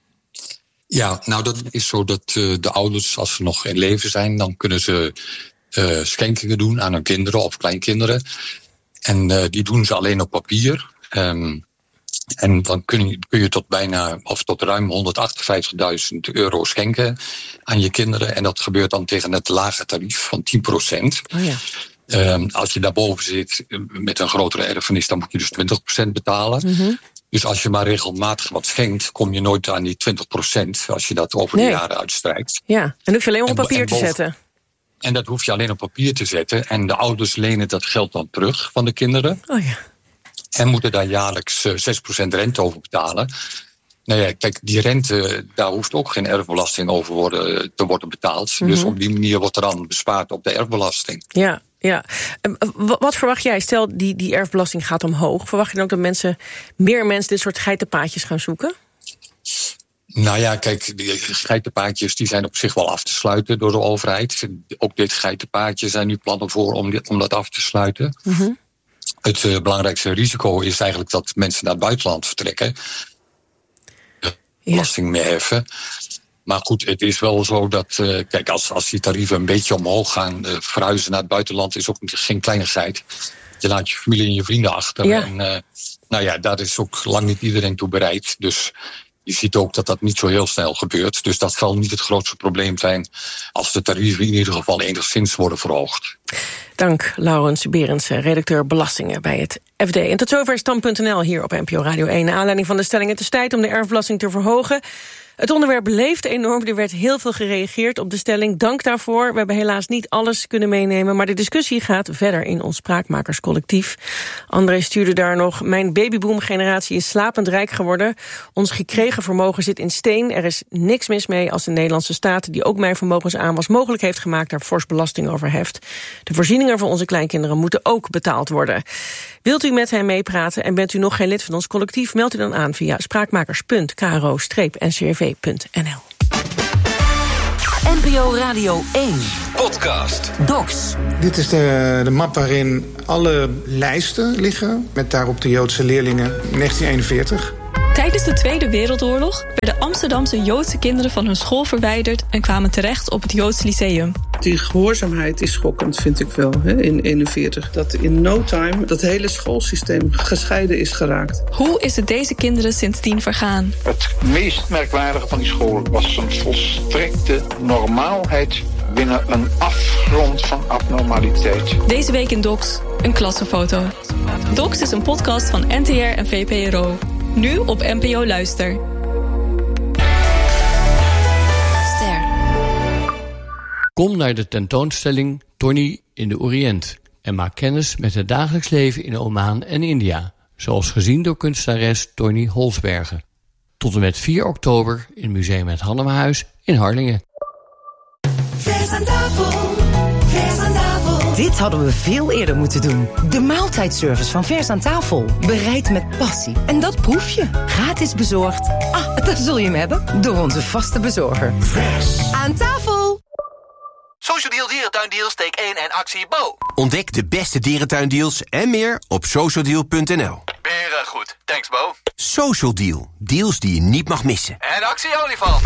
Ja, nou dat is zo dat uh, de ouders, als ze nog in leven zijn, dan kunnen ze Uh, schenkingen doen aan hun kinderen of kleinkinderen. En uh, die doen ze alleen op papier. Um, en dan kun je, kun je tot bijna of tot ruim honderdachtenvijftigduizend euro schenken aan je kinderen. En dat gebeurt dan tegen het lage tarief van tien procent. Oh ja. Um, als je daarboven zit met een grotere erfenis, dan moet je dus twintig procent betalen. Mm-hmm. Dus als je maar regelmatig wat schenkt, kom je nooit aan die twintig procent als je dat over nee. de jaren uitstrijkt. Ja, en hoef je alleen maar op papier en, en boven, te zetten. En dat hoef je alleen op papier te zetten. En de ouders lenen dat geld dan terug van de kinderen. Oh ja. En moeten daar jaarlijks zes procent rente over betalen. Nou ja, kijk, die rente, daar hoeft ook geen erfbelasting over worden, te worden betaald. Mm-hmm. Dus op die manier wordt er dan bespaard op de erfbelasting. Ja, ja. Wat verwacht jij? Stel, die, die erfbelasting gaat omhoog. Verwacht je dan ook dat mensen, meer mensen dit soort geitenpaadjes gaan zoeken? Nou ja, kijk, die geitenpaadjes die zijn op zich wel af te sluiten door de overheid. Ook dit geitenpaadje zijn nu plannen voor om, dit, om dat af te sluiten. Mm-hmm. Het uh, belangrijkste risico is eigenlijk dat mensen naar het buitenland vertrekken. Belasting mee heffen. Maar goed, het is wel zo dat, uh, kijk, als, als die tarieven een beetje omhoog gaan, uh, verhuizen naar het buitenland is ook geen kleinigheid. Je laat je familie en je vrienden achter. Ja. En uh, nou ja, daar is ook lang niet iedereen toe bereid. Dus je ziet ook dat dat niet zo heel snel gebeurt. Dus dat zal niet het grootste probleem zijn als de tarieven in ieder geval enigszins worden verhoogd. Dank, Laurens Berends, redacteur belastingen bij het F D. En tot zover Stand punt n l hier op N P O Radio één. Naar aanleiding van de stelling: het is tijd om de erfbelasting te verhogen. Het onderwerp leeft enorm. Er werd heel veel gereageerd op de stelling. Dank daarvoor. We hebben helaas niet alles kunnen meenemen, maar de discussie gaat verder in ons Spraakmakerscollectief. André stuurde daar nog: mijn babyboom-generatie is slapend rijk geworden. Ons gekregen vermogen zit in steen. Er is niks mis mee als de Nederlandse staat, die ook mijn vermogensaanwas mogelijk heeft gemaakt, daar fors belasting over heft. De voorzieningen voor onze kleinkinderen moeten ook betaald worden. Wilt u met hen meepraten en bent u nog geen lid van ons collectief, meld u dan aan via spraakmakers punt k r o streep n c r v punt n l. N P O Radio één. Podcast. Docs. Dit is de, de map waarin alle lijsten liggen, met daarop de Joodse leerlingen negentien eenenveertig. Tijdens de Tweede Wereldoorlog werden Amsterdamse Joodse kinderen van hun school verwijderd en kwamen terecht op het Joods Lyceum. Die gehoorzaamheid is schokkend, vind ik wel, hè, in eenenveertig. Dat in no time dat hele schoolsysteem gescheiden is geraakt. Hoe is het deze kinderen sindsdien vergaan? Het meest merkwaardige van die school was een volstrekte normaalheid binnen een afgrond van abnormaliteit. Deze week in Docs, een klassenfoto. Docs is een podcast van N T R en V P R O. Nu op N P O Luister. Ster. Kom naar de tentoonstelling Tony in de Oriënt en maak kennis met het dagelijks leven in Oman en India, zoals gezien door kunstenares Tony Holsbergen. Tot en met vier oktober in Museum Het Hannemehuis in Harlingen. Vers aan tafel, vers aan tafel. Dit hadden we veel eerder moeten doen. De maaltijdservice van Vers aan tafel. Bereid met passie. En dat proef je. Gratis bezorgd. Ah, daar zul je hem hebben. Door onze vaste bezorger. Vers aan tafel. Social Deal Dierentuindeals, steek één en actie Bo. Ontdek de beste dierentuindeals en meer op social deal punt n l. Beren goed. Thanks Bo. Social Deal. Deals die je niet mag missen. En actie olifant.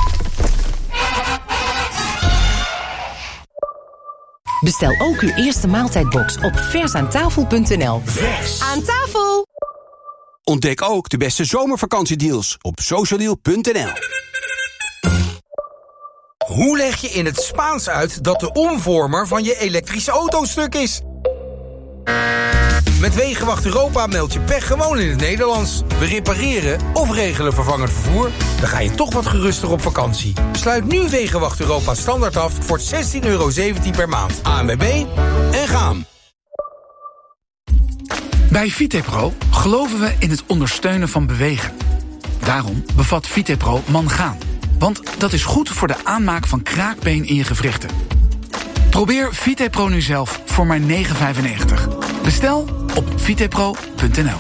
Bestel ook uw eerste maaltijdbox op vers aan tafel punt n l. Vers aan tafel. Ontdek ook de beste zomervakantiedeals op social deal punt n l. Hoe leg je in het Spaans uit dat de omvormer van je elektrische auto stuk is? Met Wegenwacht Europa meld je pech gewoon in het Nederlands. We repareren of regelen vervangend vervoer. Dan ga je toch wat geruster op vakantie. Sluit nu Wegenwacht Europa standaard af voor zestien euro zeventien per maand. A N W B en gaan. Bij Vitepro geloven we in het ondersteunen van bewegen. Daarom bevat Vitepro mangaan. Want dat is goed voor de aanmaak van kraakbeen in je gewrichten. Probeer Vitepro nu zelf voor maar negen vijfennegentig. Bestel op vitepro punt n l.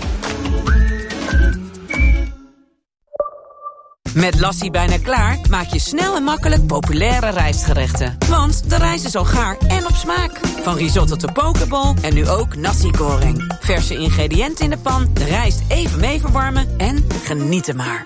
Met Lassie bijna klaar maak je snel en makkelijk populaire rijstgerechten. Want de rijst is al gaar en op smaak. Van risotto tot pokeball en nu ook nasi goreng. Verse ingrediënten in de pan, de rijst even mee verwarmen en genieten maar.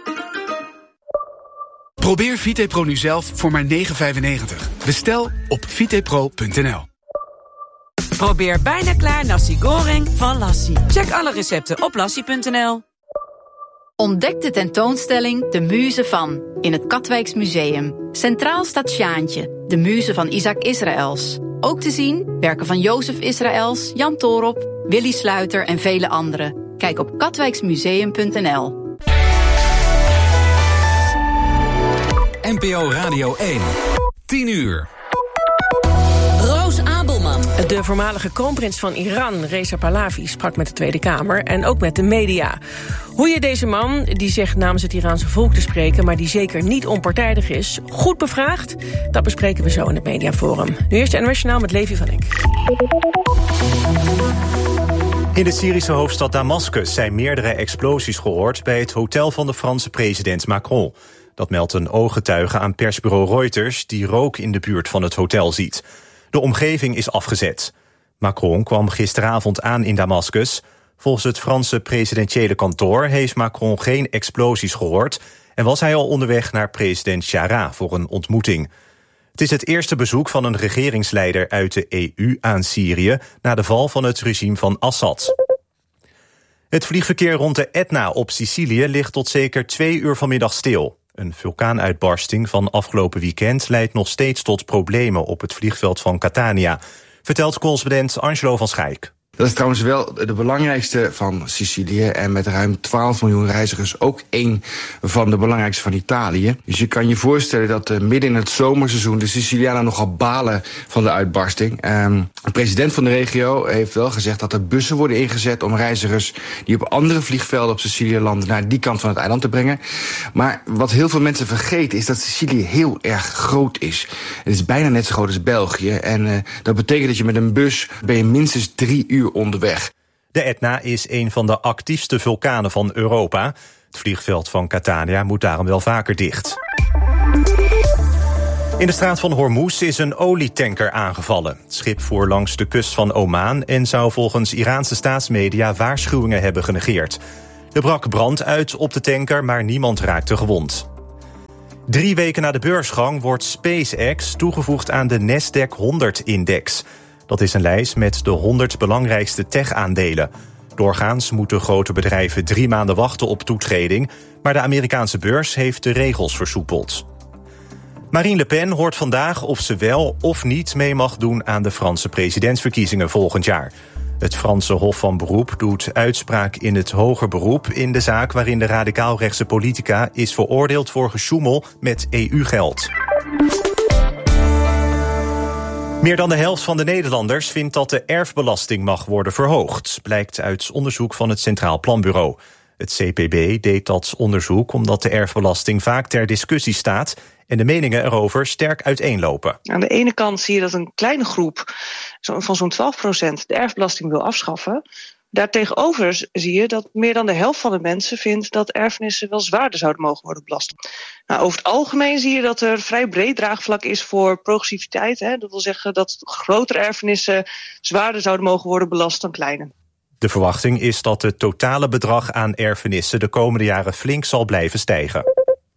Probeer Vitepro nu zelf voor maar negen vijfennegentig. Bestel op vitepro punt n l. Probeer bijna klaar nasi goreng van Lassie. Check alle recepten op lassie punt n l. Ontdek de tentoonstelling De Muze van in het Katwijks Museum. Centraal staat Sjaantje, de muze van Isaac Israëls. Ook te zien werken van Jozef Israëls, Jan Toorop, Willy Sluiter en vele anderen. Kijk op katwijksmuseum punt n l. N P O Radio één. tien uur. Roos Abelman. De voormalige kroonprins van Iran, Reza Pahlavi, sprak met de Tweede Kamer en ook met de media. Hoe je deze man, die zegt namens het Iraanse volk te spreken, maar die zeker niet onpartijdig is, goed bevraagt, dat bespreken we zo in het Mediaforum. Nu eerst N O S Journaal met Levi van Eck. In de Syrische hoofdstad Damascus zijn meerdere explosies gehoord bij het hotel van de Franse president Macron. Dat meldt een ooggetuige aan persbureau Reuters, die rook in de buurt van het hotel ziet. De omgeving is afgezet. Macron kwam gisteravond aan in Damascus. Volgens het Franse presidentiële kantoor heeft Macron geen explosies gehoord en was hij al onderweg naar president Chara voor een ontmoeting. Het is het eerste bezoek van een regeringsleider uit de E U aan Syrië na de val van het regime van Assad. Het vliegverkeer rond de Etna op Sicilië ligt tot zeker twee uur vanmiddag stil. Een vulkaanuitbarsting van afgelopen weekend leidt nog steeds tot problemen op het vliegveld van Catania, vertelt correspondent Angelo van Schaik. Dat is trouwens wel de belangrijkste van Sicilië en met ruim twaalf miljoen reizigers ook één van de belangrijkste van Italië. Dus je kan je voorstellen dat uh, midden in het zomerseizoen de Sicilianen nogal balen van de uitbarsting. Um, de president van de regio heeft wel gezegd dat er bussen worden ingezet om reizigers die op andere vliegvelden op Sicilië landen naar die kant van het eiland te brengen. Maar wat heel veel mensen vergeten is dat Sicilië heel erg groot is. Het is bijna net zo groot als België en uh, dat betekent dat je met een bus ben je minstens drie uur onderweg. De Etna is een van de actiefste vulkanen van Europa. Het vliegveld van Catania moet daarom wel vaker dicht. In de straat van Hormuz is een olietanker aangevallen. Het schip voer langs de kust van Oman en zou volgens Iraanse staatsmedia waarschuwingen hebben genegeerd. Er brak brand uit op de tanker, maar niemand raakte gewond. Drie weken na de beursgang wordt SpaceX toegevoegd aan de Nasdaq honderd-index. Dat is een lijst met de honderd belangrijkste tech-aandelen. Doorgaans moeten grote bedrijven drie maanden wachten op toetreding, maar de Amerikaanse beurs heeft de regels versoepeld. Marine Le Pen hoort vandaag of ze wel of niet mee mag doen aan de Franse presidentsverkiezingen volgend jaar. Het Franse Hof van Beroep doet uitspraak in het hoger beroep in de zaak waarin de radicaal-rechtse politica is veroordeeld voor gesjoemel met E U-geld. Meer dan de helft van de Nederlanders vindt dat de erfbelasting mag worden verhoogd, blijkt uit onderzoek van het Centraal Planbureau. Het C P B deed dat onderzoek omdat de erfbelasting vaak ter discussie staat en de meningen erover sterk uiteenlopen. Aan de ene kant zie je dat een kleine groep van zo'n twaalf procent de erfbelasting wil afschaffen. Daartegenover zie je dat meer dan de helft van de mensen vindt dat erfenissen wel zwaarder zouden mogen worden belast. Nou, over het algemeen zie je dat er vrij breed draagvlak is voor progressiviteit. Hè. Dat wil zeggen dat grotere erfenissen zwaarder zouden mogen worden belast dan kleine. De verwachting is dat het totale bedrag aan erfenissen de komende jaren flink zal blijven stijgen.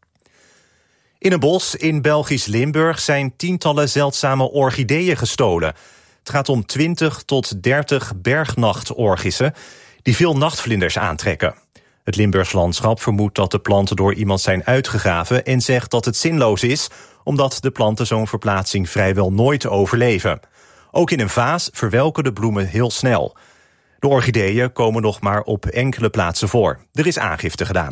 In een bos in Belgisch Limburg zijn tientallen zeldzame orchideeën gestolen. Het gaat om twintig tot dertig bergnachtorchissen die veel nachtvlinders aantrekken. Het Limburgs landschap vermoedt dat de planten door iemand zijn uitgegraven en zegt dat het zinloos is, omdat de planten zo'n verplaatsing vrijwel nooit overleven. Ook in een vaas verwelken de bloemen heel snel. De orchideeën komen nog maar op enkele plaatsen voor. Er is aangifte gedaan.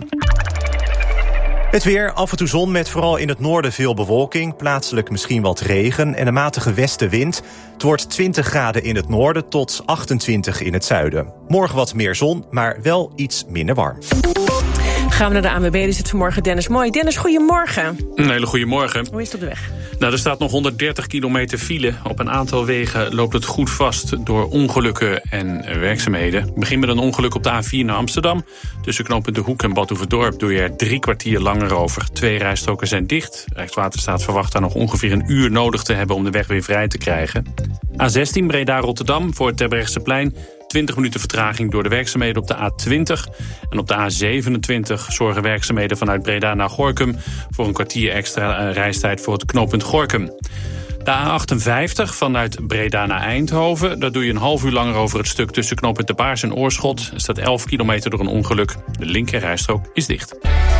Het weer, af en toe zon met vooral in het noorden veel bewolking. Plaatselijk misschien wat regen en een matige westenwind. Het wordt twintig graden in het noorden tot achtentwintig in het zuiden. Morgen wat meer zon, maar wel iets minder warm. Gaan we naar de A N W B, er zit vanmorgen Dennis Mooi. Dennis, goedemorgen. Een hele goede morgen. Hoe is het op de weg? Nou, er staat nog honderddertig kilometer file. Op een aantal wegen loopt het goed vast door ongelukken en werkzaamheden. Begin met een ongeluk op de A vier naar Amsterdam. Tussen knooppunt De Hoek en Bad Hoeverdorp doe je er drie kwartier langer over. Twee rijstroken zijn dicht. Rijkswaterstaat verwacht daar nog ongeveer een uur nodig te hebben om de weg weer vrij te krijgen. A zestien Breda-Rotterdam voor het Terbrechtseplein. twintig minuten vertraging door de werkzaamheden op de A twintig. En op de A zevenentwintig zorgen werkzaamheden vanuit Breda naar Gorinchem voor een kwartier extra reistijd voor het knooppunt Gorinchem. De A achtenvijftig vanuit Breda naar Eindhoven. Daar doe je een half uur langer over het stuk tussen knooppunt De Baars en Oorschot. Er staat elf kilometer door een ongeluk. De linker rijstrook is dicht.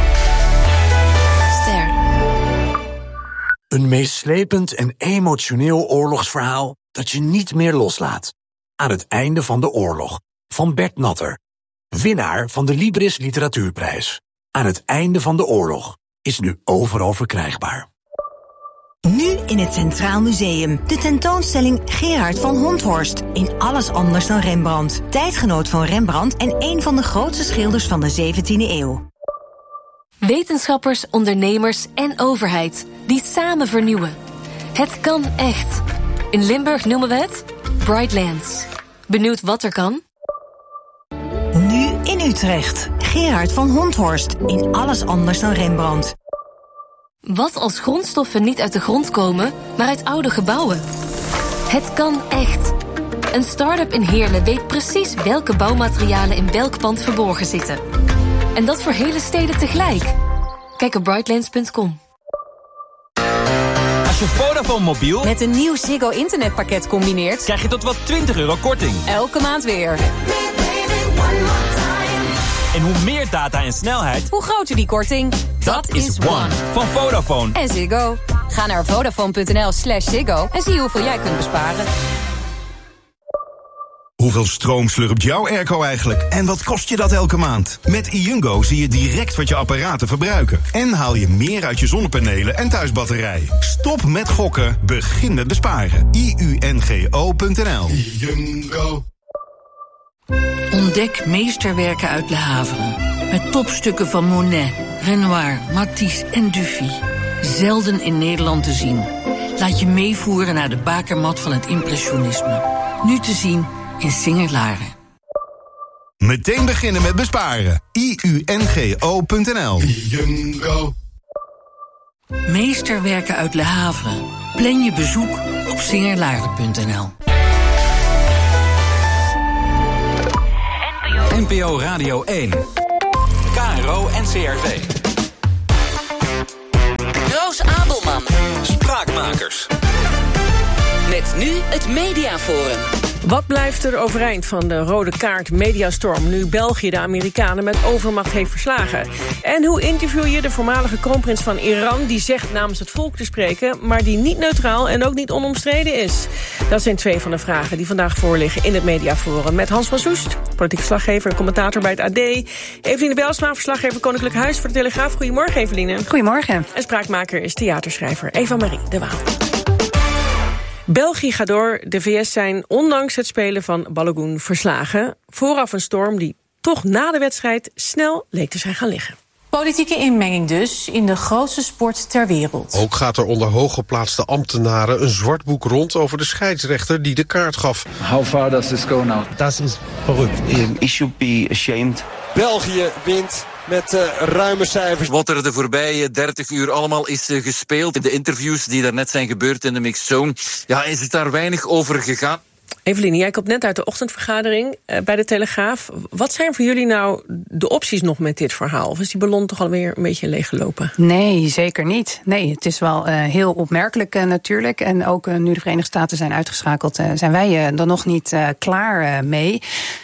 Ster. Een meeslepend en emotioneel oorlogsverhaal dat je niet meer loslaat. Aan het einde van de oorlog. Van Bert Natter. Winnaar van de Libris Literatuurprijs. Aan het einde van de oorlog. Is nu overal verkrijgbaar. Nu in het Centraal Museum. De tentoonstelling Gerard van Honthorst. In alles anders dan Rembrandt. Tijdgenoot van Rembrandt en een van de grootste schilders van de zeventiende eeuw. Wetenschappers, ondernemers en overheid. Die samen vernieuwen. Het kan echt. In Limburg noemen we het Brightlands. Benieuwd wat er kan? Nu in Utrecht. Gerard van Honthorst. In alles anders dan Rembrandt. Wat als grondstoffen niet uit de grond komen, maar uit oude gebouwen? Het kan echt. Een start-up in Heerlen weet precies welke bouwmaterialen in welk pand verborgen zitten. En dat voor hele steden tegelijk. Kijk op brightlands punt com. Als je Vodafone mobiel met een nieuw Ziggo internetpakket combineert, krijg je tot wel twintig euro korting. Elke maand weer. En hoe meer data en snelheid, hoe groter die korting. Dat, dat is One van Vodafone. En Ziggo. Ga naar vodafone punt n l slash Ziggo en zie hoeveel jij kunt besparen. Hoeveel stroom slurpt jouw airco eigenlijk? En wat kost je dat elke maand? Met iUngo zie je direct wat je apparaten verbruiken. En haal je meer uit je zonnepanelen en thuisbatterij. Stop met gokken, begin met besparen. I U N G O punt N L. iUngo. Ontdek meesterwerken uit Le Havre. Met topstukken van Monet, Renoir, Matisse en Dufy. Zelden in Nederland te zien. Laat je meevoeren naar de bakermat van het impressionisme. Nu te zien in Singer-Laren. Meteen beginnen met besparen. I U N G O punt N L. iUngo. Meesterwerken uit Le Havre. Plan je bezoek op singerlaren punt N L. N P O Radio één. K R O en C R V. Roos Abelman. Spraakmakers. Met nu het Mediaforum. Wat blijft er overeind van de rode kaart mediastorm nu België de Amerikanen met overmacht heeft verslagen? En hoe interview je de voormalige kroonprins van Iran die zegt namens het volk te spreken, maar die niet neutraal en ook niet onomstreden is? Dat zijn twee van de vragen die vandaag voorliggen in het Mediaforum. Met Hans van Soest, politiek verslaggever en commentator bij het A D. Eveline Bijlsma, verslaggever Koninklijk Huis voor de Telegraaf. Goedemorgen, Eveline. Goedemorgen. En spraakmaker is theaterschrijver Eva-Marie de Waal. België gaat door. De V S zijn ondanks het spelen van Balogun verslagen. Vooraf een storm die toch na de wedstrijd snel leek te zijn gaan liggen. Politieke inmenging dus in de grootste sport ter wereld. Ook gaat er onder hooggeplaatste ambtenaren een zwart boek rond over de scheidsrechter die de kaart gaf. How far does this go now? Dat is verrückt. He should be ashamed. België wint met uh, ruime cijfers. Wat er de voorbije dertig uur allemaal is uh, gespeeld. De interviews die daarnet zijn gebeurd in de mixed zone. Ja, is het daar weinig over gegaan? Eveline, jij komt net uit de ochtendvergadering uh, bij de Telegraaf. Wat zijn voor jullie nou de opties nog met dit verhaal? Of is die ballon toch alweer een beetje leeggelopen? Nee, zeker niet. Nee, het is wel uh, heel opmerkelijk uh, natuurlijk. En ook uh, nu de Verenigde Staten zijn uitgeschakeld, uh, zijn wij uh, er nog niet uh, klaar uh, mee.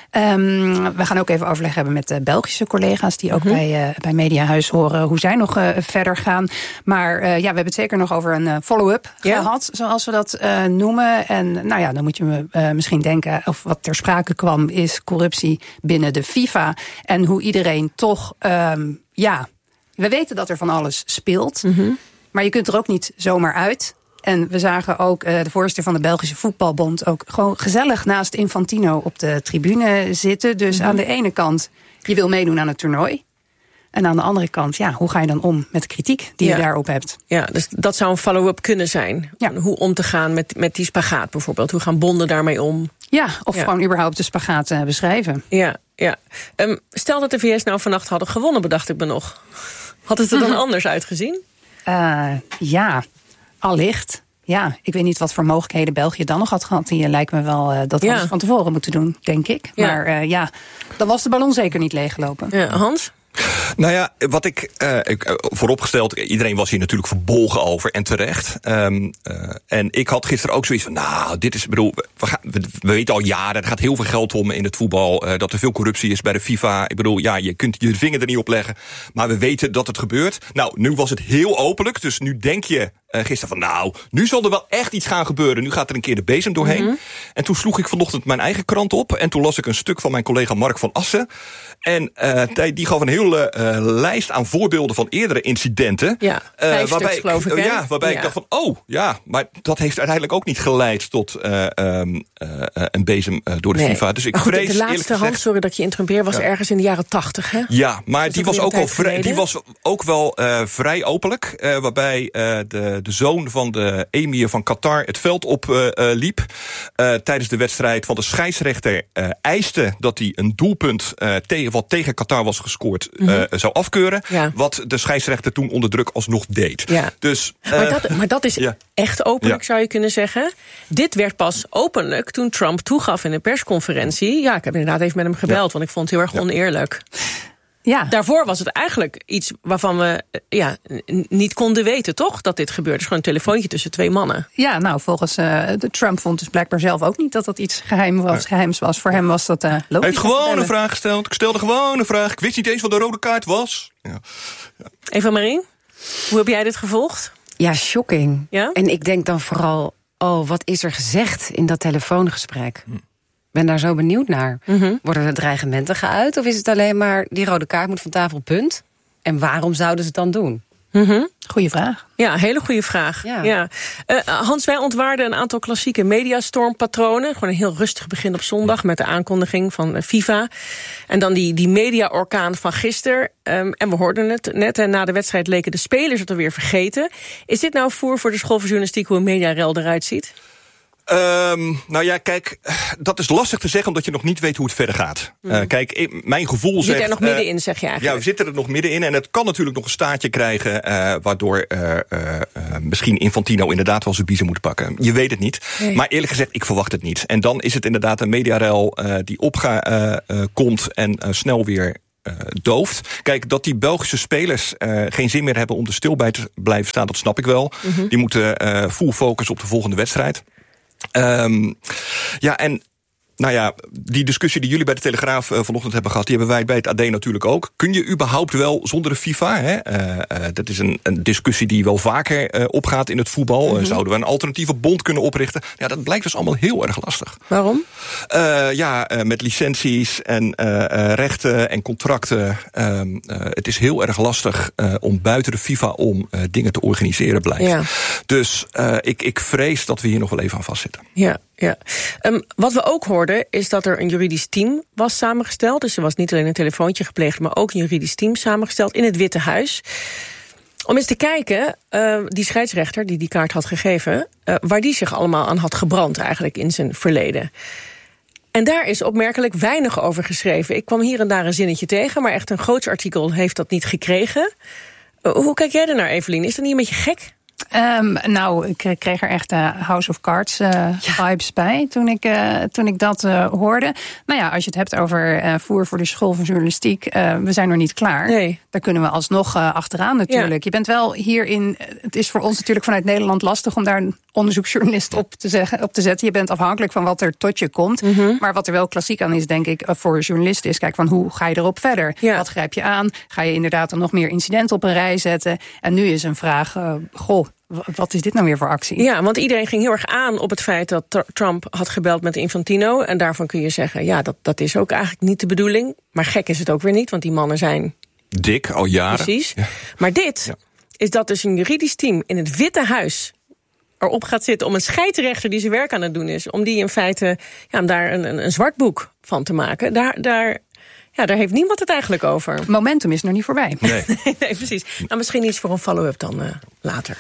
Um, we gaan ook even overleg hebben met de Belgische collega's die ook mm-hmm. bij, uh, bij Mediahuis horen hoe zij nog uh, verder gaan. Maar uh, ja, we hebben het zeker nog over een uh, follow-up ja. gehad, zoals we dat uh, noemen. En nou ja, dan moet je me uh, misschien denken, of wat ter sprake kwam, is corruptie binnen de FIFA. En hoe iedereen toch, um, ja, we weten dat er van alles speelt. Mm-hmm. Maar je kunt er ook niet zomaar uit. En we zagen ook uh, de voorzitter van de Belgische Voetbalbond ook gewoon gezellig naast Infantino op de tribune zitten. Dus mm-hmm. aan de ene kant, je wil meedoen aan het toernooi. En aan de andere kant, ja, hoe ga je dan om met de kritiek die ja. je daarop hebt? Ja, dus dat zou een follow-up kunnen zijn. Ja. Hoe om te gaan met, met die spagaat bijvoorbeeld. Hoe gaan bonden daarmee om? Ja, of ja. gewoon überhaupt de spagaat uh, beschrijven. Ja, ja. Um, stel dat de V S nou vannacht hadden gewonnen, bedacht ik me nog. Had het er dan mm-hmm. anders uitgezien? Uh, ja... Allicht. Ja, ik weet niet wat voor mogelijkheden België dan nog had gehad. Die lijkt me wel uh, dat we ja. van tevoren moeten doen, denk ik. Ja. Maar uh, ja, dan was de ballon zeker niet leeggelopen. Ja, Hans? Nou ja, wat ik, uh, ik uh, vooropgesteld, iedereen was hier natuurlijk verbolgen over en terecht. Um, uh, en ik had gisteren ook zoiets van, nou, dit is, bedoel, we, gaan, we, we weten al jaren, er gaat heel veel geld om in het voetbal, uh, dat er veel corruptie is bij de FIFA. Ik bedoel, ja, je kunt je vinger er niet op leggen, maar we weten dat het gebeurt. Nou, nu was het heel openlijk, dus nu denk je uh, gisteren van, nou, nu zal er wel echt iets gaan gebeuren. Nu gaat er een keer de bezem doorheen. Mm-hmm. En toen sloeg ik vanochtend mijn eigen krant op en toen las ik een stuk van mijn collega Mark van Assen. En uh, die gaf een hele uh, lijst aan voorbeelden van eerdere incidenten. Ja, vijf uh, waarbij stuks, geloof ik. Uh, ja, waarbij ja. ik dacht van, oh, ja, maar dat heeft uiteindelijk ook niet geleid tot uh, um, uh, een bezem uh, door de nee. FIFA. Dus ik maar goed, vrees, de laatste hand, sorry dat je interrompeer, was ja. ergens in de jaren tachtig, hè? Ja, maar die was, ook al vrij, die was ook wel uh, vrij openlijk. Uh, waarbij uh, de, de zoon van de emir van Qatar het veld op uh, uh, liep. Uh, tijdens de wedstrijd van de scheidsrechter uh, eiste dat hij een doelpunt uh, tegen wat tegen Qatar was gescoord, mm-hmm. uh, zou afkeuren. Ja. Wat de scheidsrechter toen onder druk alsnog deed. Ja. Dus, uh, maar, dat, maar dat is ja. echt openlijk, ja. zou je kunnen zeggen. Dit werd pas openlijk toen Trump toegaf in een persconferentie. Ja, ik heb inderdaad even met hem gebeld, ja. want ik vond het heel erg ja. oneerlijk. Ja. Daarvoor was het eigenlijk iets waarvan we ja, niet konden weten, toch? Dat dit gebeurde. Het is gewoon een telefoontje tussen twee mannen. Ja, nou, volgens uh, de Trump vond dus blijkbaar zelf ook niet dat dat iets geheim was, geheims was. Voor hem was dat uh, logisch. Hij heeft gewoon een vraag gesteld. Ik stelde gewoon een vraag. Ik wist niet eens wat de rode kaart was. Ja. Ja. Eva-Marie, hoe heb jij dit gevolgd? Ja, shocking. Ja? En ik denk dan vooral, oh, wat is er gezegd in dat telefoongesprek? Hm. ben daar zo benieuwd naar. Mm-hmm. Worden er dreigementen geuit? Of is het alleen maar die rode kaart moet van tafel, punt? En waarom zouden ze het dan doen? Mm-hmm. Goeie vraag. Ja, hele goede vraag. Ja. Ja. Uh, Hans, wij ontwaarden een aantal klassieke mediastormpatronen. Gewoon een heel rustig begin op zondag met de aankondiging van uh, FIFA. En dan die, die media-orkaan van gisteren. Um, en we hoorden het net. En na de wedstrijd leken de spelers het alweer vergeten. Is dit nou voer voor de school voor journalistiek hoe een mediarel eruit ziet? Um, nou ja, kijk, dat is lastig te zeggen omdat je nog niet weet hoe het verder gaat. Mm. Uh, kijk, ik, mijn gevoel zegt... Je zit er nog uh, middenin, zeg je eigenlijk. Ja, we zitten er nog middenin en het kan natuurlijk nog een staartje krijgen... Uh, waardoor uh, uh, uh, misschien Infantino inderdaad wel zijn biezen moet pakken. Je weet het niet. Nee. Maar eerlijk gezegd, ik verwacht het niet. En dan is het inderdaad een mediarel uh, die opkomt uh, uh, komt en uh, snel weer... Uh, dooft. Kijk, dat die Belgische spelers uh, geen zin meer hebben om er stil bij te blijven staan, dat snap ik wel. Mm-hmm. Die moeten uh, full focus op de volgende wedstrijd. Um, ja, en nou ja, die discussie die jullie bij de Telegraaf uh, vanochtend hebben gehad... die hebben wij bij het A D natuurlijk ook. Kun je überhaupt wel zonder de FIFA? Hè? Uh, uh, dat is een, een discussie die wel vaker uh, opgaat in het voetbal. Mm-hmm. Uh, zouden we een alternatieve bond kunnen oprichten? Ja, dat blijkt dus allemaal heel erg lastig. Waarom? Uh, ja, uh, met licenties en uh, uh, rechten en contracten. Uh, uh, het is heel erg lastig uh, om buiten de FIFA om uh, dingen te organiseren blijft. Ja. Dus uh, ik, ik vrees dat we hier nog wel even aan vastzitten. Ja. Ja. Um, wat we ook hoorden is dat er een juridisch team was samengesteld. Dus er was niet alleen een telefoontje gepleegd, maar ook een juridisch team samengesteld in het Witte Huis. Om eens te kijken, uh, die scheidsrechter die die kaart had gegeven, uh, waar die zich allemaal aan had gebrand eigenlijk in zijn verleden. En daar is opmerkelijk weinig over geschreven. Ik kwam hier en daar een zinnetje tegen, maar echt een groots artikel heeft dat niet gekregen. Uh, hoe kijk jij ernaar, Evelien? Is dat niet een beetje gek? Um, nou, ik kreeg er echt uh, House of Cards uh, ja. vibes bij toen ik, uh, toen ik dat uh, hoorde. Nou ja, als je het hebt over uh, voer voor de school van journalistiek, uh, we zijn nog niet klaar. Nee. Daar kunnen we alsnog uh, achteraan natuurlijk. Ja. Je bent wel hierin, het is voor ons natuurlijk vanuit Nederland lastig om daar een onderzoeksjournalist op te, zeggen, op te zetten. Je bent afhankelijk van wat er tot je komt. Mm-hmm. Maar wat er wel klassiek aan is, denk ik, voor journalisten is, kijk, van hoe ga je erop verder? Ja. Wat grijp je aan? Ga je inderdaad dan nog meer incidenten op een rij zetten? En nu is een vraag, uh, goh, wat is dit nou weer voor actie? Ja, want iedereen ging heel erg aan op het feit dat Trump had gebeld met Infantino. En daarvan kun je zeggen, ja, dat, dat is ook eigenlijk niet de bedoeling. Maar gek is het ook weer niet, want die mannen zijn... dik, al jaren. Precies. Ja. Maar dit ja. is dat dus een juridisch team in het Witte Huis erop gaat zitten om een scheidsrechter die zijn werk aan het doen is, om die in feite, ja, om daar een, een, een zwart boek van te maken. Daar... daar Ja, daar heeft niemand het eigenlijk over. Momentum is nog niet voorbij. Nee, nee precies. Nou, misschien iets voor een follow-up dan uh, later.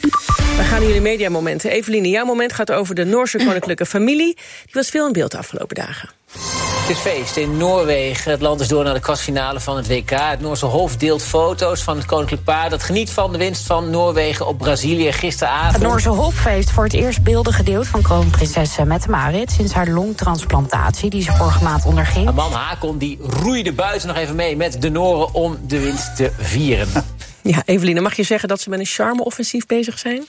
We gaan naar jullie mediamomenten. Eveline, jouw moment gaat over de Noorse koninklijke familie. Die was veel in beeld de afgelopen dagen. Het is feest in Noorwegen. Het land is door naar de kwartfinale van het W K. Het Noorse Hof deelt foto's van het koninklijk paar dat geniet van de winst van Noorwegen op Brazilië gisteravond. Het Noorse Hof heeft voor het eerst beelden gedeeld van kroonprinses Mette-Marit sinds haar longtransplantatie die ze vorige maand onderging. Een man Hakon die roeide buiten nog even mee met de Noren om de winst te vieren. Ja, Eveline, mag je zeggen dat ze met een charme-offensief bezig zijn?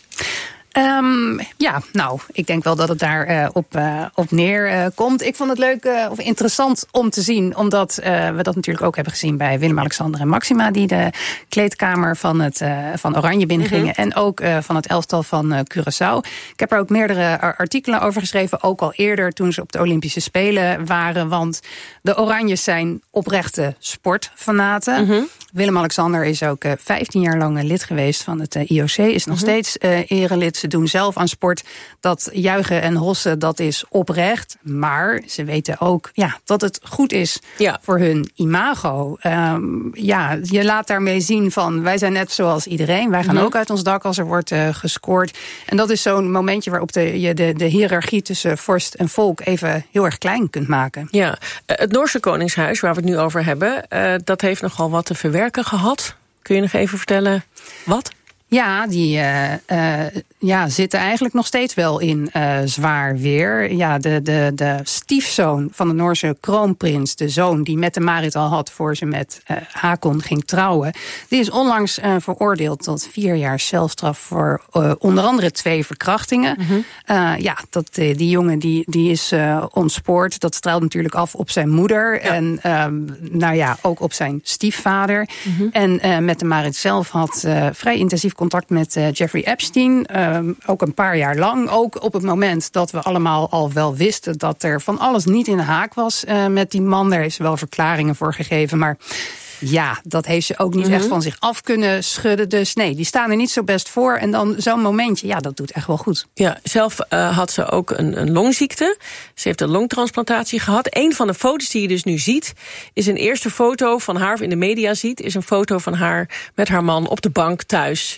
Um, ja, nou, ik denk wel dat het daar uh, op, uh, op neer uh, komt. Ik vond het leuk uh, of interessant om te zien, omdat uh, we dat natuurlijk ook hebben gezien bij Willem-Alexander en Maxima, die de kleedkamer van, het, uh, van Oranje binnengingen, mm-hmm. en ook uh, van het elftal van uh, Curaçao. Ik heb er ook meerdere artikelen over geschreven, ook al eerder toen ze op de Olympische Spelen waren, want de Oranjes zijn oprechte sportfanaten. Mm-hmm. Willem-Alexander is ook uh, vijftien jaar lang lid geweest van het uh, I O C, is nog mm-hmm. steeds uh, erelid. Ze doen zelf aan sport. Dat juichen en hossen, dat is oprecht. Maar ze weten ook ja, dat het goed is ja. voor hun imago. Um, ja, je laat daarmee zien van, wij zijn net zoals iedereen. Wij gaan mm-hmm. ook uit ons dak als er wordt uh, gescoord. En dat is zo'n momentje waarop de, je de, de hiërarchie tussen vorst en volk even heel erg klein kunt maken. Ja, het Noorse Koningshuis, waar we het nu over hebben, uh, dat heeft nogal wat te verwerken gehad. Kun je nog even vertellen wat? Ja, die uh, uh, ja, zitten eigenlijk nog steeds wel in uh, zwaar weer. Ja, de, de, de stiefzoon van de Noorse kroonprins, de zoon die Mette-Marit al had voor ze met uh, Hakon ging trouwen, die is onlangs uh, veroordeeld tot vier jaar celstraf voor uh, onder andere twee verkrachtingen. Mm-hmm. Uh, ja, dat, uh, die jongen die, die is uh, ontspoord. Dat straalt natuurlijk af op zijn moeder ja. en um, nou ja, ook op zijn stiefvader. Mm-hmm. En uh, Mette-Marit zelf had uh, vrij intensief contact met uh, Jeffrey Epstein. Uh, ook een paar jaar lang. Ook op het moment dat we allemaal al wel wisten dat er van alles niet in de haak was uh, met die man. Daar heeft ze wel verklaringen voor gegeven, maar ja, dat heeft ze ook niet mm-hmm. echt van zich af kunnen schudden. Dus nee, die staan er niet zo best voor. En dan zo'n momentje, ja, dat doet echt wel goed. Ja, zelf uh, had ze ook een, een longziekte. Ze heeft een longtransplantatie gehad. Een van de foto's die je dus nu ziet, is een eerste foto van haar, of in de media ziet, is een foto van haar met haar man op de bank thuis.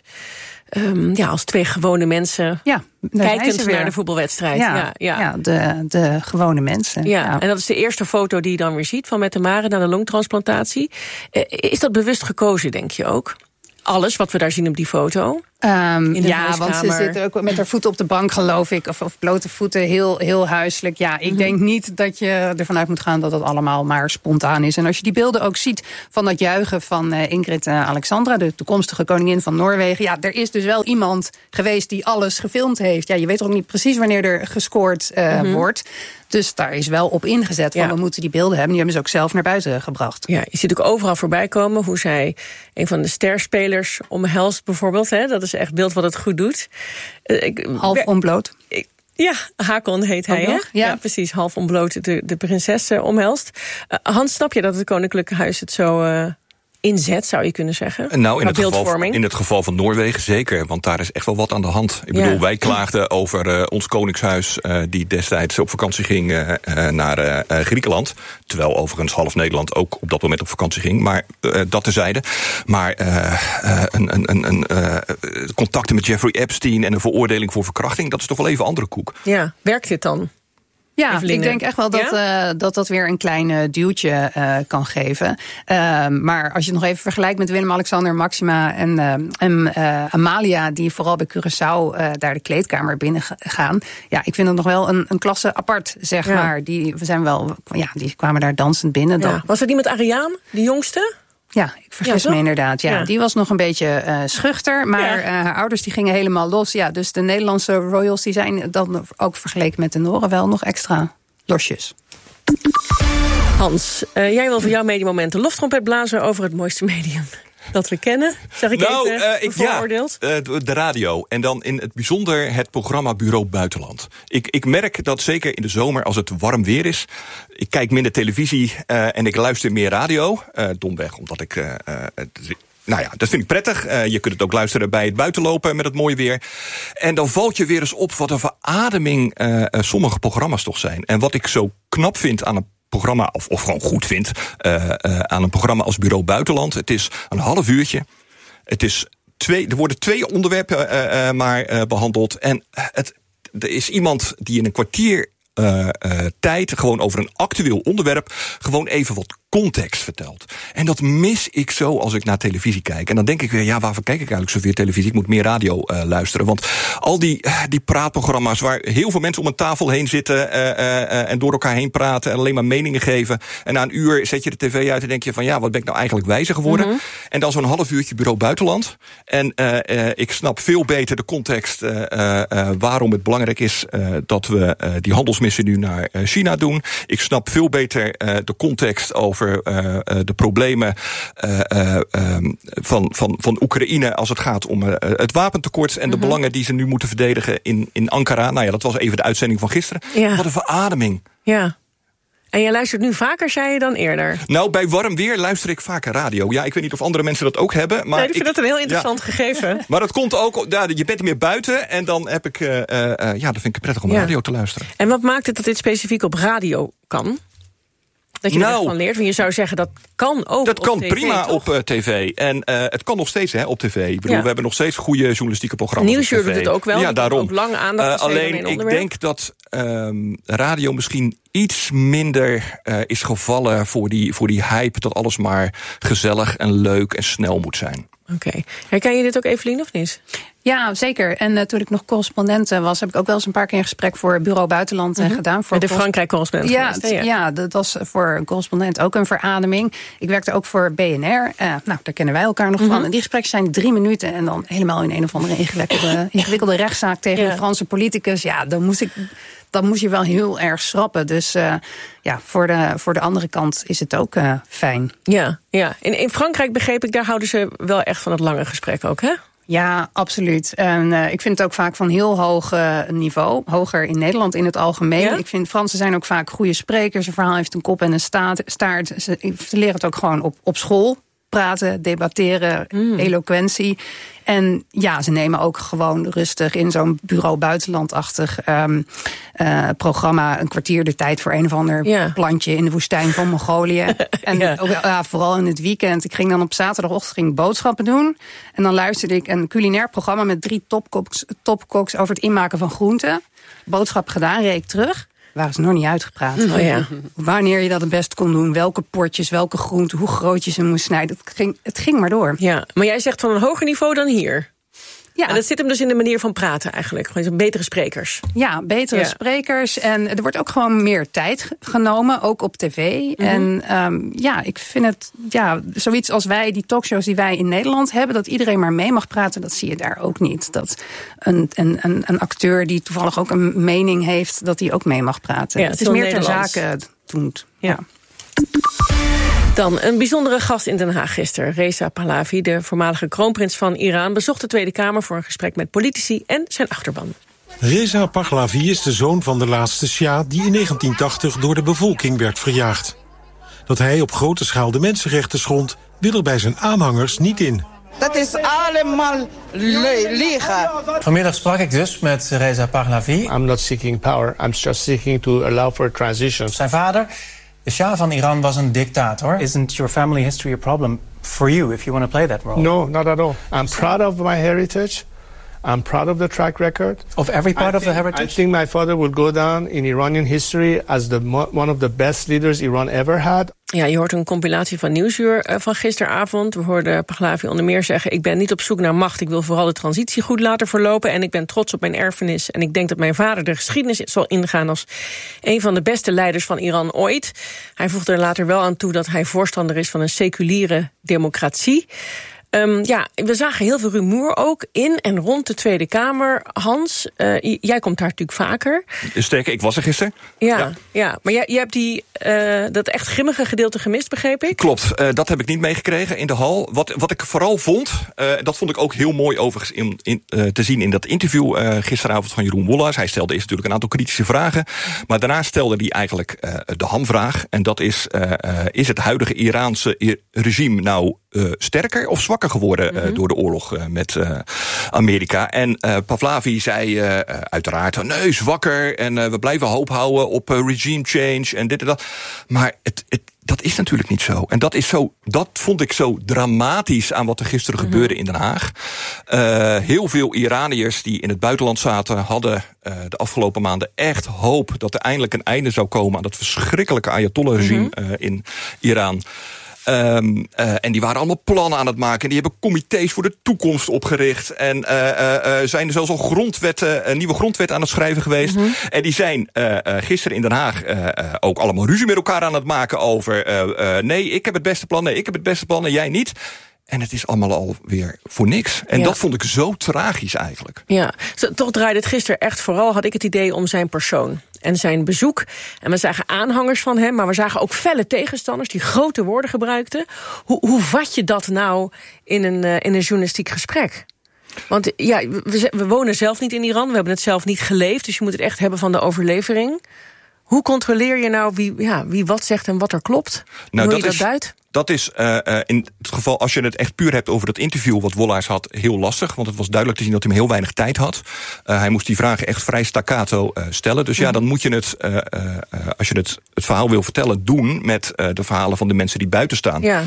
Um, ja, als twee gewone mensen, ja, kijkend naar de voetbalwedstrijd. Ja, ja, ja. ja de, de gewone mensen. Ja, ja, en dat is de eerste foto die je dan weer ziet van Mette Mare na de longtransplantatie. Uh, is dat bewust gekozen, denk je ook? Alles wat we daar zien op die foto? Um, ja, want ze zit ook met haar voeten op de bank, geloof ik. Of, of blote voeten, heel, heel huiselijk. Ja, ik mm-hmm. denk niet dat je ervan uit moet gaan dat het allemaal maar spontaan is. En als je die beelden ook ziet van dat juichen van uh, Ingrid uh, Alexandra, de toekomstige koningin van Noorwegen. Ja, er is dus wel iemand geweest die alles gefilmd heeft. Ja, je weet ook niet precies wanneer er gescoord uh, mm-hmm. wordt. Dus daar is wel op ingezet van ja. we moeten die beelden hebben. Die hebben ze ook zelf naar buiten gebracht. Ja, je ziet ook overal voorbij komen hoe zij een van de sterspelers omhelst bijvoorbeeld. Hè? Dat is echt een beeld wat het goed doet. Ik, half ontbloot. Ik, ja, Hakon heet hij, hè? Ja. ja, precies, half ontbloot de, de prinses uh, omhelst. Uh, Hans, snap je dat het Koninklijke Huis het zo uh, inzet, zou je kunnen zeggen? Nou, in het, geval, in het geval van Noorwegen zeker, want daar is echt wel wat aan de hand. Ik bedoel, ja. wij klaagden over uh, ons koningshuis uh, die destijds op vakantie ging uh, uh, naar uh, Griekenland. Terwijl overigens half Nederland ook op dat moment op vakantie ging. Maar uh, dat terzijde. Maar uh, uh, een, een, een, een, uh, contacten met Jeffrey Epstein en een veroordeling voor verkrachting, dat is toch wel even andere koek. Ja, werkt dit dan? Ja, Eveline. Ik denk echt wel dat, ja? uh, dat dat weer een klein uh, duwtje uh, kan geven. Uh, maar als je het nog even vergelijkt met Willem-Alexander, Maxima en, uh, en uh, Amalia, die vooral bij Curaçao uh, daar de kleedkamer binnen gaan. Ja, ik vind het nog wel een, een klasse apart, zeg ja. maar. Die, we zijn wel, ja, die kwamen daar dansend binnen. Ja. Was er die met Ariaan, de jongste? Ja, ik vergis ja, me inderdaad. Ja, ja. Die was nog een beetje uh, schuchter. Maar ja. uh, haar ouders die gingen helemaal los. Ja, dus de Nederlandse royals die zijn dan ook vergeleken met de Noren wel nog extra losjes. Hans, uh, jij wil voor jouw mediamoment de loftrompet blazen over het mooiste medium dat we kennen. Zeg ik nou, even uh, ik, bevooroordeeld? Ja, uh, de radio. En dan in het bijzonder het programma Bureau Buitenland. Ik, ik merk dat zeker in de zomer, als het warm weer is, ik kijk minder televisie uh, en ik luister meer radio. Uh, domweg, omdat ik Uh, uh, Nou ja, dat vind ik prettig. Uh, je kunt het ook luisteren bij het buitenlopen met het mooie weer. En dan valt je weer eens op wat een verademing uh, uh, sommige programma's toch zijn. En wat ik zo knap vind aan een programma, of, of gewoon goed vind, uh, uh, aan een programma als Bureau Buitenland. Het is een half uurtje. Het is twee, er worden twee onderwerpen uh, uh, maar uh, behandeld. En het, er is iemand die in een kwartier Uh, uh, tijd, gewoon over een actueel onderwerp, gewoon even wat context vertelt. En dat mis ik zo als ik naar televisie kijk. En dan denk ik weer, ja, waarvoor kijk ik eigenlijk zoveel televisie? Ik moet meer radio uh, luisteren. Want al die, uh, die praatprogramma's waar heel veel mensen om een tafel heen zitten uh, uh, uh, en door elkaar heen praten en alleen maar meningen geven. En na een uur zet je de tv uit en denk je van, ja, wat ben ik nou eigenlijk wijzer geworden? Mm-hmm. En dan zo'n half uurtje Bureau Buitenland. En uh, uh, ik snap veel beter de context uh, uh, uh, waarom het belangrijk is uh, dat we uh, die handelsmissen nu naar uh, China doen. Ik snap veel beter uh, de context over Uh, uh, de problemen uh, uh, um, van, van, van Oekraïne als het gaat om uh, het wapentekort en mm-hmm. de belangen die ze nu moeten verdedigen in, in Ankara. Nou ja, dat was even de uitzending van gisteren. Ja. Wat een verademing. Ja. En jij luistert nu vaker, zei je, dan eerder? Nou, bij warm weer luister ik vaker radio. Ja, ik weet niet of andere mensen dat ook hebben. Maar nee, ik vind ik, dat een heel interessant ja. gegeven. Maar dat komt ook, ja, je bent meer buiten en dan heb ik, uh, uh, ja, dan vind ik het prettig om ja. radio te luisteren. En wat maakt het dat dit specifiek op radio kan? Dat je nou, ervan leert, want je zou zeggen dat kan ook dat op kan tv, prima toch? op uh, tv. En uh, het kan nog steeds hè, op tv. Ik bedoel, ja. we hebben nog steeds goede journalistieke programma's. Nieuwsuur doet het ook wel. Ja, daarom. Ook lang aandacht uh, alleen ik denk dat um, radio misschien iets minder uh, is gevallen voor die, voor die hype dat alles maar gezellig en leuk en snel moet zijn. Oké. Okay. Herken je dit ook, Eveline, of niet? Ja, zeker. En uh, toen ik nog correspondent was, heb ik ook wel eens een paar keer een gesprek voor Bureau Buitenland uh, mm-hmm. gedaan. Voor de Frankrijk-correspondent ja, geweest, hè, ja. ja, dat was voor een correspondent ook een verademing. Ik werkte ook voor B N R. Uh, nou, daar kennen wij elkaar nog mm-hmm. van. En die gesprekken zijn drie minuten en dan helemaal in een of andere ingewikkelde, ingewikkelde rechtszaak tegen ja. een Franse politicus. Ja, dan moest ik... dan moest je wel heel erg schrappen. Dus uh, ja, voor de, voor de andere kant is het ook uh, fijn. Ja, ja. In, in Frankrijk begreep ik, daar houden ze wel echt van het lange gesprek ook, hè? Ja, absoluut. En uh, ik vind het ook vaak van heel hoog uh, niveau. Hoger in Nederland in het algemeen. Ja? Ik vind Fransen zijn ook vaak goede sprekers. Een verhaal heeft een kop en een staart. staart. Ze, ze leren het ook gewoon op, op school. Praten, debatteren, mm. eloquentie. En ja, ze nemen ook gewoon rustig in zo'n bureau buitenlandachtig um, uh, programma een kwartier de tijd voor een of ander ja. plantje in de woestijn van Mongolië. En ja. Ook, ja, vooral in het weekend. Ik ging dan op zaterdagochtend ging boodschappen doen. En dan luisterde ik een culinair programma met drie topkoks, topkoks over het inmaken van groenten. Boodschap gedaan, reed ik terug. Waren ze nog niet uitgepraat. Oh ja. Wanneer je dat het best kon doen. Welke potjes, welke groenten, hoe groot je ze moest snijden. Het ging, het ging maar door. Ja, maar jij zegt van een hoger niveau dan hier. Ja. En dat zit hem dus in de manier van praten eigenlijk. Gewoon betere sprekers. Ja, betere ja. sprekers. En er wordt ook gewoon meer tijd genomen, ook op tv. Mm-hmm. En um, ja, ik vind het, ja, zoiets als wij, die talkshows die wij in Nederland hebben, dat iedereen maar mee mag praten, dat zie je daar ook niet. Dat een, een, een, een acteur die toevallig ook een mening heeft, dat die ook mee mag praten. Ja, het, het is meer ter zake doet. Ja. ja. Dan een bijzondere gast in Den Haag gisteren. Reza Pahlavi, de voormalige kroonprins van Iran, bezocht de Tweede Kamer voor een gesprek met politici en zijn achterban. Reza Pahlavi is de zoon van de laatste Shah die in negentien tachtig door de bevolking werd verjaagd. Dat hij op grote schaal de mensenrechten schond, wil er bij zijn aanhangers niet in. Dat is allemaal liegen. Vanmiddag sprak ik dus met Reza Pahlavi. I'm not seeking power, I'm just seeking to allow for a transition. Zijn vader, de Shah van Iran, was een dictator. Isn't your family history a problem for you if you want to play that role? No, not at all. I'm proud of my heritage. I'm proud of the track record. Of every part I of think, the heritage? I think my father will go down in Iranian history as the one of the best leaders Iran ever had. Ja, je hoort een compilatie van Nieuwsuur uh, van gisteravond. We hoorden Pahlavi onder meer zeggen: ik ben niet op zoek naar macht, ik wil vooral de transitie goed laten verlopen en ik ben trots op mijn erfenis en ik denk dat mijn vader de geschiedenis zal ingaan als een van de beste leiders van Iran ooit. Hij voegde er later wel aan toe dat hij voorstander is van een seculiere democratie. Um, ja, we zagen heel veel rumoer ook in en rond de Tweede Kamer. Hans, uh, j- jij komt daar natuurlijk vaker. Sterker, ik was er gisteren. Ja, ja. ja. maar jij, jij hebt die, uh, dat echt grimmige gedeelte gemist, begreep ik? Klopt, uh, dat heb ik niet meegekregen in de hal. Wat, wat ik vooral vond, uh, dat vond ik ook heel mooi overigens in, in, uh, te zien in dat interview uh, gisteravond van Jeroen Wollars. Hij stelde eerst natuurlijk een aantal kritische vragen. Maar daarna stelde hij eigenlijk uh, de hamvraag. En dat is, uh, uh, is het huidige Iraanse regime nou uh, sterker of zwakker geworden uh, mm-hmm. door de oorlog uh, met uh, Amerika? En uh, Pahlavi zei uh, uiteraard, nee, zwakker en uh, we blijven hoop houden op uh, regime change en dit en dat. Maar het, het, dat is natuurlijk niet zo. En dat is zo, dat vond ik zo dramatisch aan wat er gisteren mm-hmm. gebeurde in Den Haag. Uh, heel veel Iraniërs die in het buitenland zaten hadden uh, de afgelopen maanden echt hoop dat er eindelijk een einde zou komen aan dat verschrikkelijke Ayatollah-regime mm-hmm. uh, in Iran. Um, uh, en die waren allemaal plannen aan het maken. En die hebben comité's voor de toekomst opgericht. En uh, uh, zijn er zelfs al grondwetten, een nieuwe grondwet aan het schrijven geweest. Mm-hmm. En die zijn uh, uh, gisteren in Den Haag uh, uh, ook allemaal ruzie met elkaar aan het maken over Uh, uh, nee, ik heb het beste plan, nee, ik heb het beste plan en jij niet. En het is allemaal alweer voor niks. En ja. dat vond ik zo tragisch eigenlijk. Ja, toch draaide het gisteren echt vooral, had ik het idee, om zijn persoon en zijn bezoek. En we zagen aanhangers van hem, maar we zagen ook felle tegenstanders die grote woorden gebruikten. Hoe, hoe vat je dat nou in een, uh, in een journalistiek gesprek? Want ja, we, we wonen zelf niet in Iran, we hebben het zelf niet geleefd, dus je moet het echt hebben van de overlevering. Hoe controleer je nou wie, ja, wie wat zegt en wat er klopt? Nou, hoe dat je dat is, duidt? Dat is uh, uh, in het geval, als je het echt puur hebt over dat interview wat Wollars had, heel lastig. Want het was duidelijk te zien dat hij heel weinig tijd had. Uh, hij moest die vragen echt vrij staccato uh, stellen. Dus ja, dan moet je het, uh, uh, als je het, het verhaal wil vertellen, doen met uh, de verhalen van de mensen die buiten staan. Ja.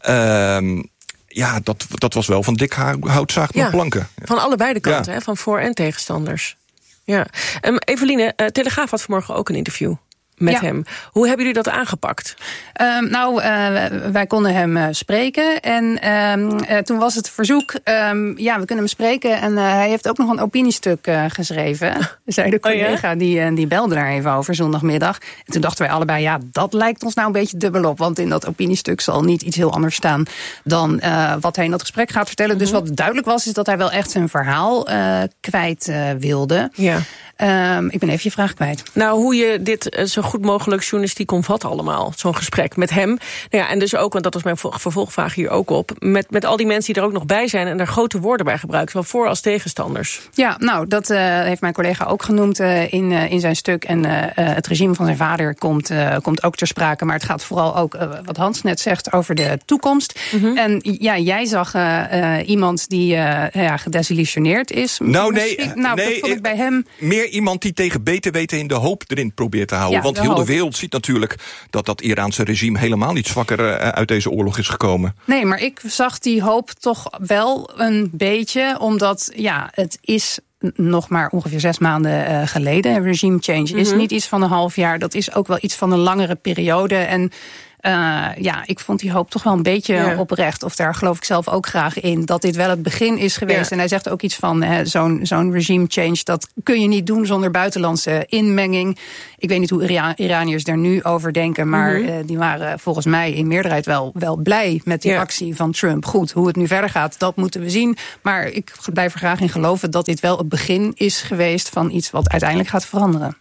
Uh, ja, dat, dat was wel van dik hout zaagt nog ja, planken. Van allebei de kanten, ja. hè, van voor- en tegenstanders. Ja. Um, Eveline, uh, Telegraaf had vanmorgen ook een interview met ja. hem. Hoe hebben jullie dat aangepakt? Um, nou, uh, wij konden hem uh, spreken. En um, uh, toen was het verzoek, um, ja, we kunnen hem spreken. En uh, hij heeft ook nog een opiniestuk uh, geschreven. Zei de collega, oh ja? die, uh, die belde daar even over zondagmiddag. En toen dachten wij allebei, ja, dat lijkt ons nou een beetje dubbel op. Want in dat opiniestuk zal niet iets heel anders staan dan uh, wat hij in dat gesprek gaat vertellen. Mm-hmm. Dus wat duidelijk was, is dat hij wel echt zijn verhaal uh, kwijt uh, wilde. Ja. Um, ik ben even je vraag kwijt. Nou, hoe je dit uh, zo goed mogelijk journalistiek kon vatten allemaal. Zo'n gesprek met hem. Nou ja, en dus ook, want dat was mijn vervolgvraag hier ook op... met, met al die mensen die er ook nog bij zijn... en daar grote woorden bij gebruiken, zowel voor als tegenstanders. Ja, nou, dat uh, heeft mijn collega ook genoemd uh, in, uh, in zijn stuk. En uh, het regime van zijn vader komt, uh, komt ook ter sprake. Maar het gaat vooral ook, uh, wat Hans net zegt, over de toekomst. Mm-hmm. En ja, jij zag uh, uh, iemand die uh, ja, gedesillusioneerd is. Nou, nee. Nou, nee, dat vond ik bij hem... Meer iemand die tegen beter weten in de hoop erin probeert te houden. Ja, Want de heel hoop. de wereld ziet natuurlijk dat dat Iraanse regime helemaal niet zwakker uh, uit deze oorlog is gekomen. Nee, maar ik zag die hoop toch wel een beetje, omdat ja, het is nog maar ongeveer zes maanden uh, geleden. Regime change mm-hmm. is niet iets van een half jaar. Dat is ook wel iets van een langere periode. En Uh, ja, ik vond die hoop toch wel een beetje ja. oprecht. Of daar geloof ik zelf ook graag in. Dat dit wel het begin is geweest. Ja. En hij zegt ook iets van hè, zo'n, zo'n regime change. Dat kun je niet doen zonder buitenlandse inmenging. Ik weet niet hoe Ira- Iraniërs daar nu over denken. Maar mm-hmm. uh, die waren volgens mij in meerderheid wel, wel blij met die ja. actie van Trump. Goed, hoe het nu verder gaat, dat moeten we zien. Maar ik blijf er graag in geloven dat dit wel het begin is geweest van iets wat uiteindelijk gaat veranderen.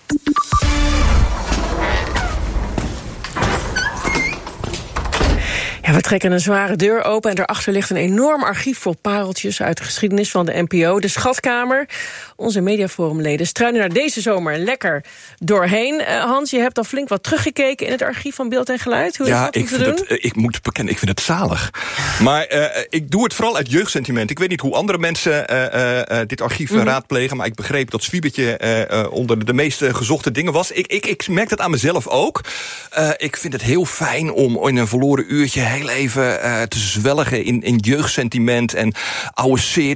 Ja, we trekken een zware deur open en daarachter ligt een enorm archief vol pareltjes uit de geschiedenis van de N P O. De Schatkamer. Onze Mediaforumleden struinen daar deze zomer lekker doorheen. Uh, Hans, je hebt al flink wat teruggekeken in het archief van Beeld en Geluid. Hoe is ja, dat ik, te doen? Het, ik moet bekennen, ik vind het zalig. Maar uh, ik doe het vooral uit jeugdsentiment. Ik weet niet hoe andere mensen uh, uh, dit archief mm-hmm. raadplegen, maar ik begreep dat Zwiebertje uh, uh, onder de meest gezochte dingen was. Ik, ik, ik merk dat aan mezelf ook. Uh, ik vind het heel fijn om in een verloren uurtje heel even uh, te zwelgen in, in jeugdsentiment en oude series